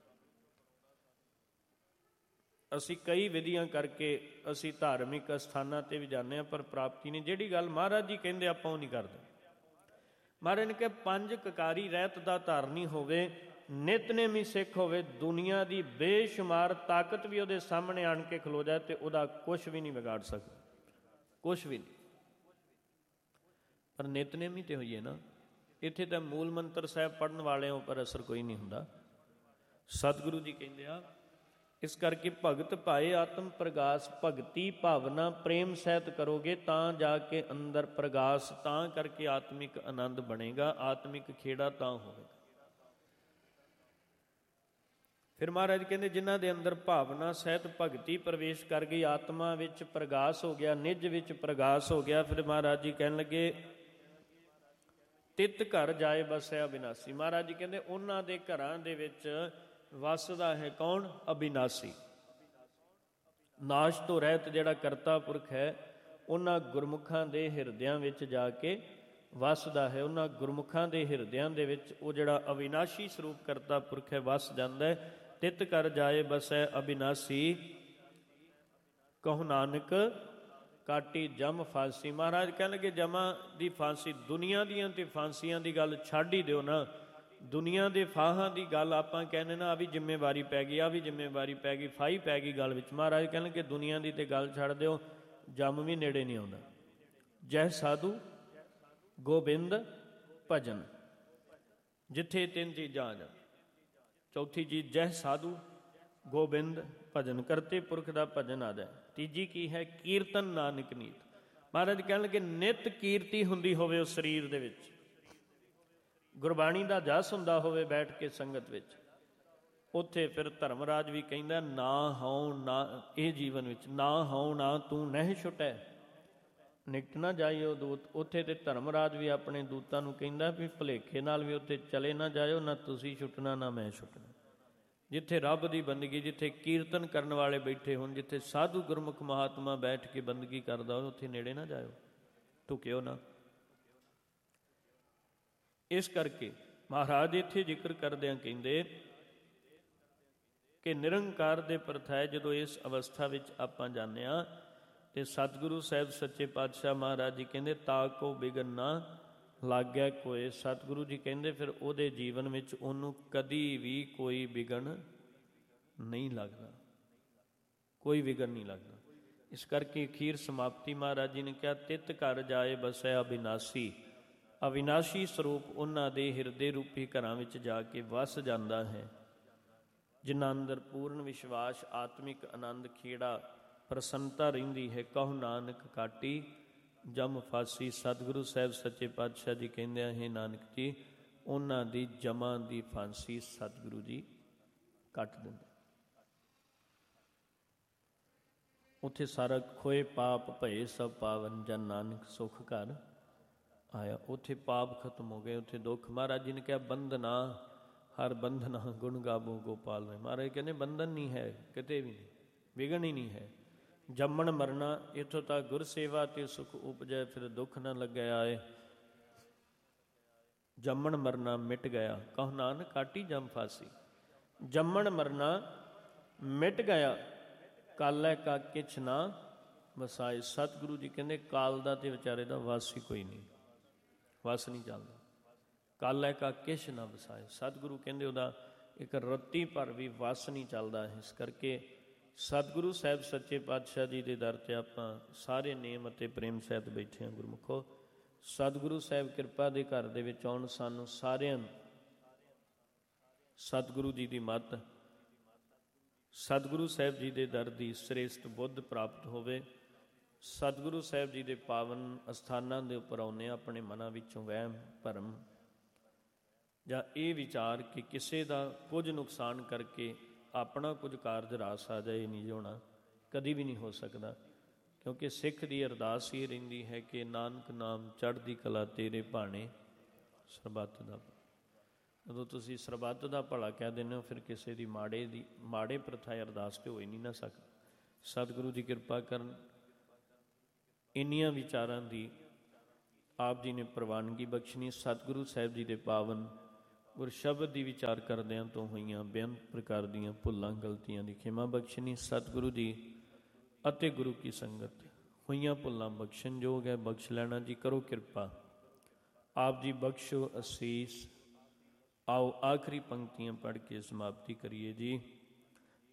ਅਸੀਂ ਕਈ ਵਿਧੀਆਂ ਕਰਕੇ ਅਸੀਂ ਧਾਰਮਿਕ ਅਸਥਾਨਾਂ 'ਤੇ ਵੀ ਜਾਂਦੇ ਹਾਂ, ਪਰ ਪ੍ਰਾਪਤੀ ਨਹੀਂ। ਜਿਹੜੀ ਗੱਲ ਮਹਾਰਾਜ ਜੀ ਕਹਿੰਦੇ ਆਪਾਂ ਉਹ ਨਹੀਂ ਕਰਦੇ। ਮਹਾਰਾਜ ਨੇ ਕਿਹਾ ਪੰਜ ਕਕਾਰੀ ਰਹਿਤ ਦਾ ਧਾਰਨੀ ਹੋਵੇ, ਨਿਤਨੇਮੀ ਸਿੱਖ ਹੋਵੇ, ਦੁਨੀਆ ਦੀ ਬੇਸ਼ੁਮਾਰ ਤਾਕਤ ਵੀ ਉਹਦੇ ਸਾਹਮਣੇ ਆਣ ਕੇ ਖਲੋ ਜਾਏ ਤੇ ਉਹਦਾ ਕੁਛ ਵੀ ਨਹੀਂ ਵਿਗਾੜ ਸਕਦਾ, ਕੁਛ ਵੀ ਨਹੀਂ। ਪਰ ਨਿਤਨੇਮੀ ਤੇ ਹੋਈਏ ਨਾ। ਇੱਥੇ ਤਾਂ ਮੂਲ ਮੰਤਰ ਸਾਹਿਬ ਪੜ੍ਹਨ ਵਾਲਿਆਂ ਉੱਪਰ ਅਸਰ ਕੋਈ ਨਹੀਂ ਹੁੰਦਾ। ਸਤਿਗੁਰੂ ਜੀ ਕਹਿੰਦੇ ਆ, ਇਸ ਕਰਕੇ ਭਗਤ ਭਾਏ ਆਤਮ ਪ੍ਰਗਾਸ, ਭਗਤੀ ਭਾਵਨਾ ਪ੍ਰੇਮ ਸਹਿਤ ਕਰੋਗੇ ਤਾਂ ਜਾ ਕੇ ਅੰਦਰ ਪ੍ਰਗਾਸ, ਤਾਂ ਕਰਕੇ ਆਤਮਿਕ ਆਨੰਦ ਬਣੇਗਾ, ਆਤਮਿਕ ਖੇੜਾ ਤਾਂ ਹੋਵੇਗਾ। ਫਿਰ ਮਹਾਰਾਜ ਕਹਿੰਦੇ ਜਿਨ੍ਹਾਂ ਦੇ ਅੰਦਰ ਭਾਵਨਾ ਸਹਿਤ ਭਗਤੀ ਪ੍ਰਵੇਸ਼ ਕਰ ਗਈ, ਆਤਮਾ ਵਿੱਚ ਪ੍ਰਗਾਸ ਹੋ ਗਿਆ, ਨਿਜ ਵਿੱਚ ਪ੍ਰਗਾਸ ਹੋ ਗਿਆ। ਫਿਰ ਮਹਾਰਾਜ ਜੀ ਕਹਿਣ ਲੱਗੇ ਤਿਤ ਘਰ ਜਾਏ ਬਸਿਆ ਅਬਿਨਾਸੀ। ਮਹਾਰਾਜ ਜੀ ਕਹਿੰਦੇ ਉਹਨਾਂ ਦੇ ਘਰਾਂ ਦੇ ਵਿੱਚ ਵਸਦਾ ਹੈ ਕੌਣ? ਅਬਿਨਾਸੀ, ਨਾਸ਼ ਤੋਂ ਰਹਿਤ ਜਿਹੜਾ ਕਰਤਾ ਪੁਰਖ ਹੈ, ਉਹਨਾਂ ਗੁਰਮੁਖਾਂ ਦੇ ਹਿਰਦਿਆਂ ਵਿੱਚ ਜਾ ਕੇ ਵਸਦਾ ਹੈ। ਉਹਨਾਂ ਗੁਰਮੁਖਾਂ ਦੇ ਹਿਰਦਿਆਂ ਦੇ ਵਿੱਚ ਉਹ ਜਿਹੜਾ ਅਵਿਨਾਸ਼ੀ ਸਰੂਪ ਕਰਤਾ ਪੁਰਖ ਹੈ ਵਸ ਜਾਂਦਾ ਹੈ। ਤਿਤ ਕਰ ਜਾਏ ਬਸੈ ਅਬਿਨਾਸੀ, ਕਹੋ ਨਾਨਕ ਕਾਟੀ ਜਮ ਫਾਂਸੀ। ਮਹਾਰਾਜ ਕਹਿਣਗੇ ਜਮਾਂ ਦੀ ਫਾਂਸੀ, ਦੁਨੀਆ ਦੀਆਂ ਤੇ ਫਾਂਸੀਆਂ ਦੀ ਗੱਲ ਛੱਡ ਹੀ ਦਿਓ ਨਾ। ਦੁਨੀਆ ਦੇ ਫਾਹਾਂ ਦੀ ਗੱਲ ਆਪਾਂ ਕਹਿੰਦੇ ਨਾ, ਆ ਵੀ ਜ਼ਿੰਮੇਵਾਰੀ ਪੈ ਗਈ, ਆ ਵੀ ਜ਼ਿੰਮੇਵਾਰੀ ਪੈ ਗਈ, ਫਾਹੀ ਪੈ ਗਈ ਗੱਲ ਵਿੱਚ। ਮਹਾਰਾਜ ਕਹਿਣਗੇ ਦੁਨੀਆ ਦੀ ਤੇ ਗੱਲ ਛੱਡ ਦਿਓ, ਜਮ ਵੀ ਨੇੜੇ ਨਹੀਂ ਆਉਂਦਾ। ਜੈ ਸਾਧੂ ਗੋਬਿੰਦ ਭਜਨ, ਜਿੱਥੇ ਤਿੰਨ ਚੀਜ਼ਾਂ ਆ ਜਾਣ। ਚੌਥੀ ਚੀਜ਼ ਜੈ ਸਾਧੂ ਗੋਬਿੰਦ ਭਜਨ, ਕਰਤੇ ਪੁਰਖ ਦਾ ਭਜਨ ਆ ਜਾਏ। ਤੀਜੀ ਕੀ ਹੈ? ਕੀਰਤਨ ਨਾਨਕ ਨੀਤ। ਮਹਾਰਾਜ ਕਹਿਣਗੇ ਨਿਤ ਕੀਰਤੀ ਹੁੰਦੀ ਹੋਵੇ ਉਸ ਸਰੀਰ ਦੇ ਵਿੱਚ, ਗੁਰਬਾਣੀ ਦਾ ਜਸ ਹੁੰਦਾ ਹੋਵੇ ਬੈਠ ਕੇ ਸੰਗਤ ਵਿੱਚ। ਉੱਥੇ ਫਿਰ ਧਰਮਰਾਜ ਵੀ ਕਹਿੰਦਾ ਨਾ ਹਉ ਨਾ, ਇਹ ਜੀਵਨ ਵਿੱਚ ਨਾ ਹਉ ਨਾ ਤੂੰ ਨਹਿ ਛੁਟੈ, ਨਿਕਟ ਨਾ ਜਾਈਓ ਦੂਤ। ਉੱਥੇ ਤੇ ਧਰਮਰਾਜ ਵੀ ਆਪਣੇ ਦੂਤਾਂ ਨੂੰ ਕਹਿੰਦਾ ਵੀ ਭੁਲੇਖੇ ਨਾਲ ਵੀ ਉੱਥੇ ਚਲੇ ਨਾ ਜਾਇਓ, ਨਾ ਤੁਸੀਂ ਛੁੱਟਣਾ ਨਾ ਮੈਂ ਛੁੱਟਣਾ। ਜਿੱਥੇ ਰੱਬ ਦੀ ਬੰਦਗੀ, ਜਿੱਥੇ ਕੀਰਤਨ ਕਰਨ ਵਾਲੇ ਬੈਠੇ ਹੋਣ, ਜਿੱਥੇ ਸਾਧੂ ਗੁਰਮੁਖ ਮਹਾਤਮਾ ਬੈਠ ਕੇ ਬੰਦਗੀ ਕਰਦਾ ਹੋਵੇ, ਉੱਥੇ ਨੇੜੇ ਨਾ ਜਾਇਓ, ਢੁਕਿਓ ਨਾ। ਇਸ ਕਰਕੇ ਮਹਾਰਾਜ ਇੱਥੇ ਜ਼ਿਕਰ ਕਰਦਿਆਂ ਕਹਿੰਦੇ ਕਿ ਨਿਰੰਕਾਰ ਦੇ ਪ੍ਰਥਾਏ ਜਦੋਂ ਇਸ ਅਵਸਥਾ ਵਿੱਚ ਆਪਾਂ ਜਾਂਦੇ ਹਾਂ ਤੇ ਸਤਿਗੁਰੂ ਸਾਹਿਬ ਸੱਚੇ ਪਾਤਸ਼ਾਹ ਮਹਾਰਾਜ ਜੀ ਕਹਿੰਦੇ ਤਾ ਕੋ ਬਿਗਨ ਨਾ ਲੱਗਿਆ ਕੋਏ। ਸਤਿਗੁਰੂ ਜੀ ਕਹਿੰਦੇ ਫਿਰ ਉਹਦੇ ਜੀਵਨ ਵਿੱਚ ਉਹਨੂੰ ਕਦੀ ਵੀ ਕੋਈ ਵਿਘਨ ਨਹੀਂ ਲੱਗਦਾ, ਕੋਈ ਵਿਘਨ ਨਹੀਂ ਲੱਗਦਾ। ਇਸ ਕਰਕੇ ਅਖੀਰ ਸਮਾਪਤੀ ਮਹਾਰਾਜ ਜੀ ਨੇ ਕਿਹਾ ਤਿਤ ਘਰ ਜਾਏ ਬਸੈ ਅਬਿਨਾਸੀ। ਅਵਿਨਾਸ਼ੀ ਸਰੂਪ ਉਹਨਾਂ ਦੇ ਹਿਰਦੇ ਰੂਪੀ ਘਰਾਂ ਵਿੱਚ ਜਾ ਕੇ ਵਸ ਜਾਂਦਾ ਹੈ, ਜਿਨ੍ਹਾਂ ਅੰਦਰ ਪੂਰਨ ਵਿਸ਼ਵਾਸ, ਆਤਮਿਕ ਆਨੰਦ, ਖੇੜਾ, ਪ੍ਰਸੰਨਤਾ ਰਹਿੰਦੀ ਹੈ। ਕਹੋ ਨਾਨਕ ਕਾਟੀ ਜਮ ਫਾਸੀ। ਸਤਿਗੁਰੂ ਸਾਹਿਬ ਸੱਚੇ ਪਾਤਸ਼ਾਹ ਜੀ ਕਹਿੰਦੇ ਆ, ਹੇ ਨਾਨਕ ਜੀ, ਉਹਨਾਂ ਦੀ ਜਮਾਂ ਦੀ ਫਾਂਸੀ ਸਤਿਗੁਰੂ ਜੀ ਕੱਟ ਦਿੰਦੇ। ਉੱਥੇ ਸਾਰਾ ਖੋਏ ਪਾਪ ਭਏ ਸਭ ਪਾਵਨ, ਜਨ ਨਾਨਕ ਸੁਖ ਘਰ ਆਇਆ। ਉੱਥੇ ਪਾਪ ਖਤਮ ਹੋ ਗਏ, ਉੱਥੇ ਦੁੱਖ। ਮਹਾਰਾਜ ਜੀ ਨੇ ਕਿਹਾ ਬੰਧਨਾ ਹਰ ਬੰਧਨਾ ਗੁਣ ਗਾਵੋ ਗੋਪਾਲ ਨੇ। ਮਹਾਰਾਜ ਕਹਿੰਦੇ ਬੰਧਨ ਨਹੀਂ ਹੈ ਕਿਤੇ ਵੀ ਨਹੀਂ, ਵਿਘਨ ਹੀ ਨਹੀਂ ਹੈ। ਜੰਮਣ ਮਰਨਾ, ਇੱਥੋਂ ਤੱਕ ਗੁਰ ਸੇਵਾ ਤੇ ਸੁਖ ਉਪਜੈ, ਫਿਰ ਦੁੱਖ ਨਾ ਲੱਗਿਆ ਆਏ। ਜੰਮਣ ਮਰਨਾ ਮਿਟ ਗਿਆ, ਕਹੋ ਨਾਨਕ ਕਾਟੀ ਜਮ ਫਾਸੀ। ਜੰਮਣ ਮਰਨਾ ਮਿਟ ਗਿਆ, ਕਾਲੈ ਕਾ ਕਿਛ ਨਾ ਵਸਾਏ। ਸਤਿਗੁਰੂ ਜੀ ਕਹਿੰਦੇ ਕਾਲ ਦਾ ਤੇ ਵਿਚਾਰੇ ਦਾ ਵਸ ਹੀ ਕੋਈ ਨਹੀਂ, ਵਸ ਨਹੀਂ ਚੱਲਦਾ। ਕਾਲੈ ਕਾ ਕਿਛ ਨਾ ਵਸਾਏ। ਸਤਿਗੁਰੂ ਕਹਿੰਦੇ ਉਹਦਾ ਇੱਕ ਰੱਤੀ ਭਰ ਵੀ ਵਸ ਨਹੀਂ ਚੱਲਦਾ। ਇਸ ਕਰਕੇ ਸਤਿਗੁਰੂ ਸਾਹਿਬ ਸੱਚੇ ਪਾਤਸ਼ਾਹ ਜੀ ਦੇ ਦਰ 'ਤੇ ਆਪਾਂ ਸਾਰੇ ਨੇਮ ਅਤੇ ਪ੍ਰੇਮ ਸਹਿਤ ਬੈਠੇ ਹਾਂ। ਗੁਰਮੁਖੋ, ਸਤਿਗੁਰੂ ਸਾਹਿਬ ਕਿਰਪਾ ਦੇ ਘਰ ਦੇ ਵਿੱਚ ਆਉਣ, ਸਾਨੂੰ ਸਾਰਿਆਂ ਨੂੰ ਸਤਿਗੁਰੂ ਜੀ ਦੀ ਮੱਤ, ਸਤਿਗੁਰੂ ਸਾਹਿਬ ਜੀ ਦੇ ਦਰ ਦੀ ਸ੍ਰੇਸ਼ਟ ਬੁੱਧ ਪ੍ਰਾਪਤ ਹੋਵੇ। ਸਤਿਗੁਰੂ ਸਾਹਿਬ ਜੀ ਦੇ ਪਾਵਨ ਅਸਥਾਨਾਂ ਦੇ ਉੱਪਰ ਆਉਂਦੇ, ਆਪਣੇ ਮਨਾਂ ਵਿੱਚੋਂ ਵਹਿਮ ਭਰਮ ਜਾਂ ਇਹ ਵਿਚਾਰ ਕਿ ਕਿਸੇ ਦਾ ਕੁਝ ਨੁਕਸਾਨ ਕਰਕੇ ਆਪਣਾ ਕੁਝ ਕਾਰਜ ਰਾਸ ਆ ਜਾਏ, ਨਹੀਂ ਹੋਣਾ, ਕਦੀ ਵੀ ਨਹੀਂ ਹੋ ਸਕਦਾ। ਕਿਉਂਕਿ ਸਿੱਖ ਦੀ ਅਰਦਾਸ ਹੀ ਰਹਿੰਦੀ ਹੈ ਕਿ ਨਾਨਕ ਨਾਮ ਚੜ੍ਹਦੀ ਕਲਾ ਤੇਰੇ ਭਾਣੇ ਸਰਬੱਤ ਦਾ। ਜਦੋਂ ਤੁਸੀਂ ਸਰਬੱਤ ਦਾ ਭਲਾ ਕਹਿ ਦਿੰਦੇ ਹੋ, ਫਿਰ ਕਿਸੇ ਦੀ ਮਾੜੇ ਦੀ ਮਾੜੇ ਪ੍ਰਥਾਏ ਅਰਦਾਸ ਤੇ ਹੋ ਹੀ ਨਹੀਂ ਨਾ ਸਕਦੀ। ਸਤਿਗੁਰੂ ਦੀ ਕਿਰਪਾ ਕਰਨ, ਇੰਨੀਆਂ ਵਿਚਾਰਾਂ ਦੀ ਆਪ ਜੀ ਨੇ ਪ੍ਰਵਾਨਗੀ ਬਖਸ਼ਣੀ। ਸਤਿਗੁਰੂ ਸਾਹਿਬ ਜੀ ਦੇ ਪਾਵਨ ਗੁਰ ਸ਼ਬਦ ਦੀ ਵਿਚਾਰ ਕਰਦਿਆਂ ਤੋਂ ਹੋਈਆਂ ਬੇਅੰਤ ਪ੍ਰਕਾਰ ਦੀਆਂ ਭੁੱਲਾਂ ਗਲਤੀਆਂ ਦੀ ਖਿਮਾ ਬਖਸ਼ਣੀ। ਸਤਿਗੁਰੂ ਜੀ ਅਤੇ ਗੁਰੂ ਕੀ ਸੰਗਤ ਹੋਈਆਂ ਭੁੱਲਾਂ ਬਖਸ਼ਣਯੋਗ ਹੈ, ਬਖਸ਼ ਲੈਣਾ ਜੀ। ਕਰੋ ਕਿਰਪਾ, ਆਪ ਜੀ ਬਖਸ਼ੋ ਅਸੀਸ। ਆਓ ਆਖਰੀ ਪੰਕਤੀਆਂ ਪੜ੍ਹ ਕੇ ਸਮਾਪਤੀ ਕਰੀਏ ਜੀ।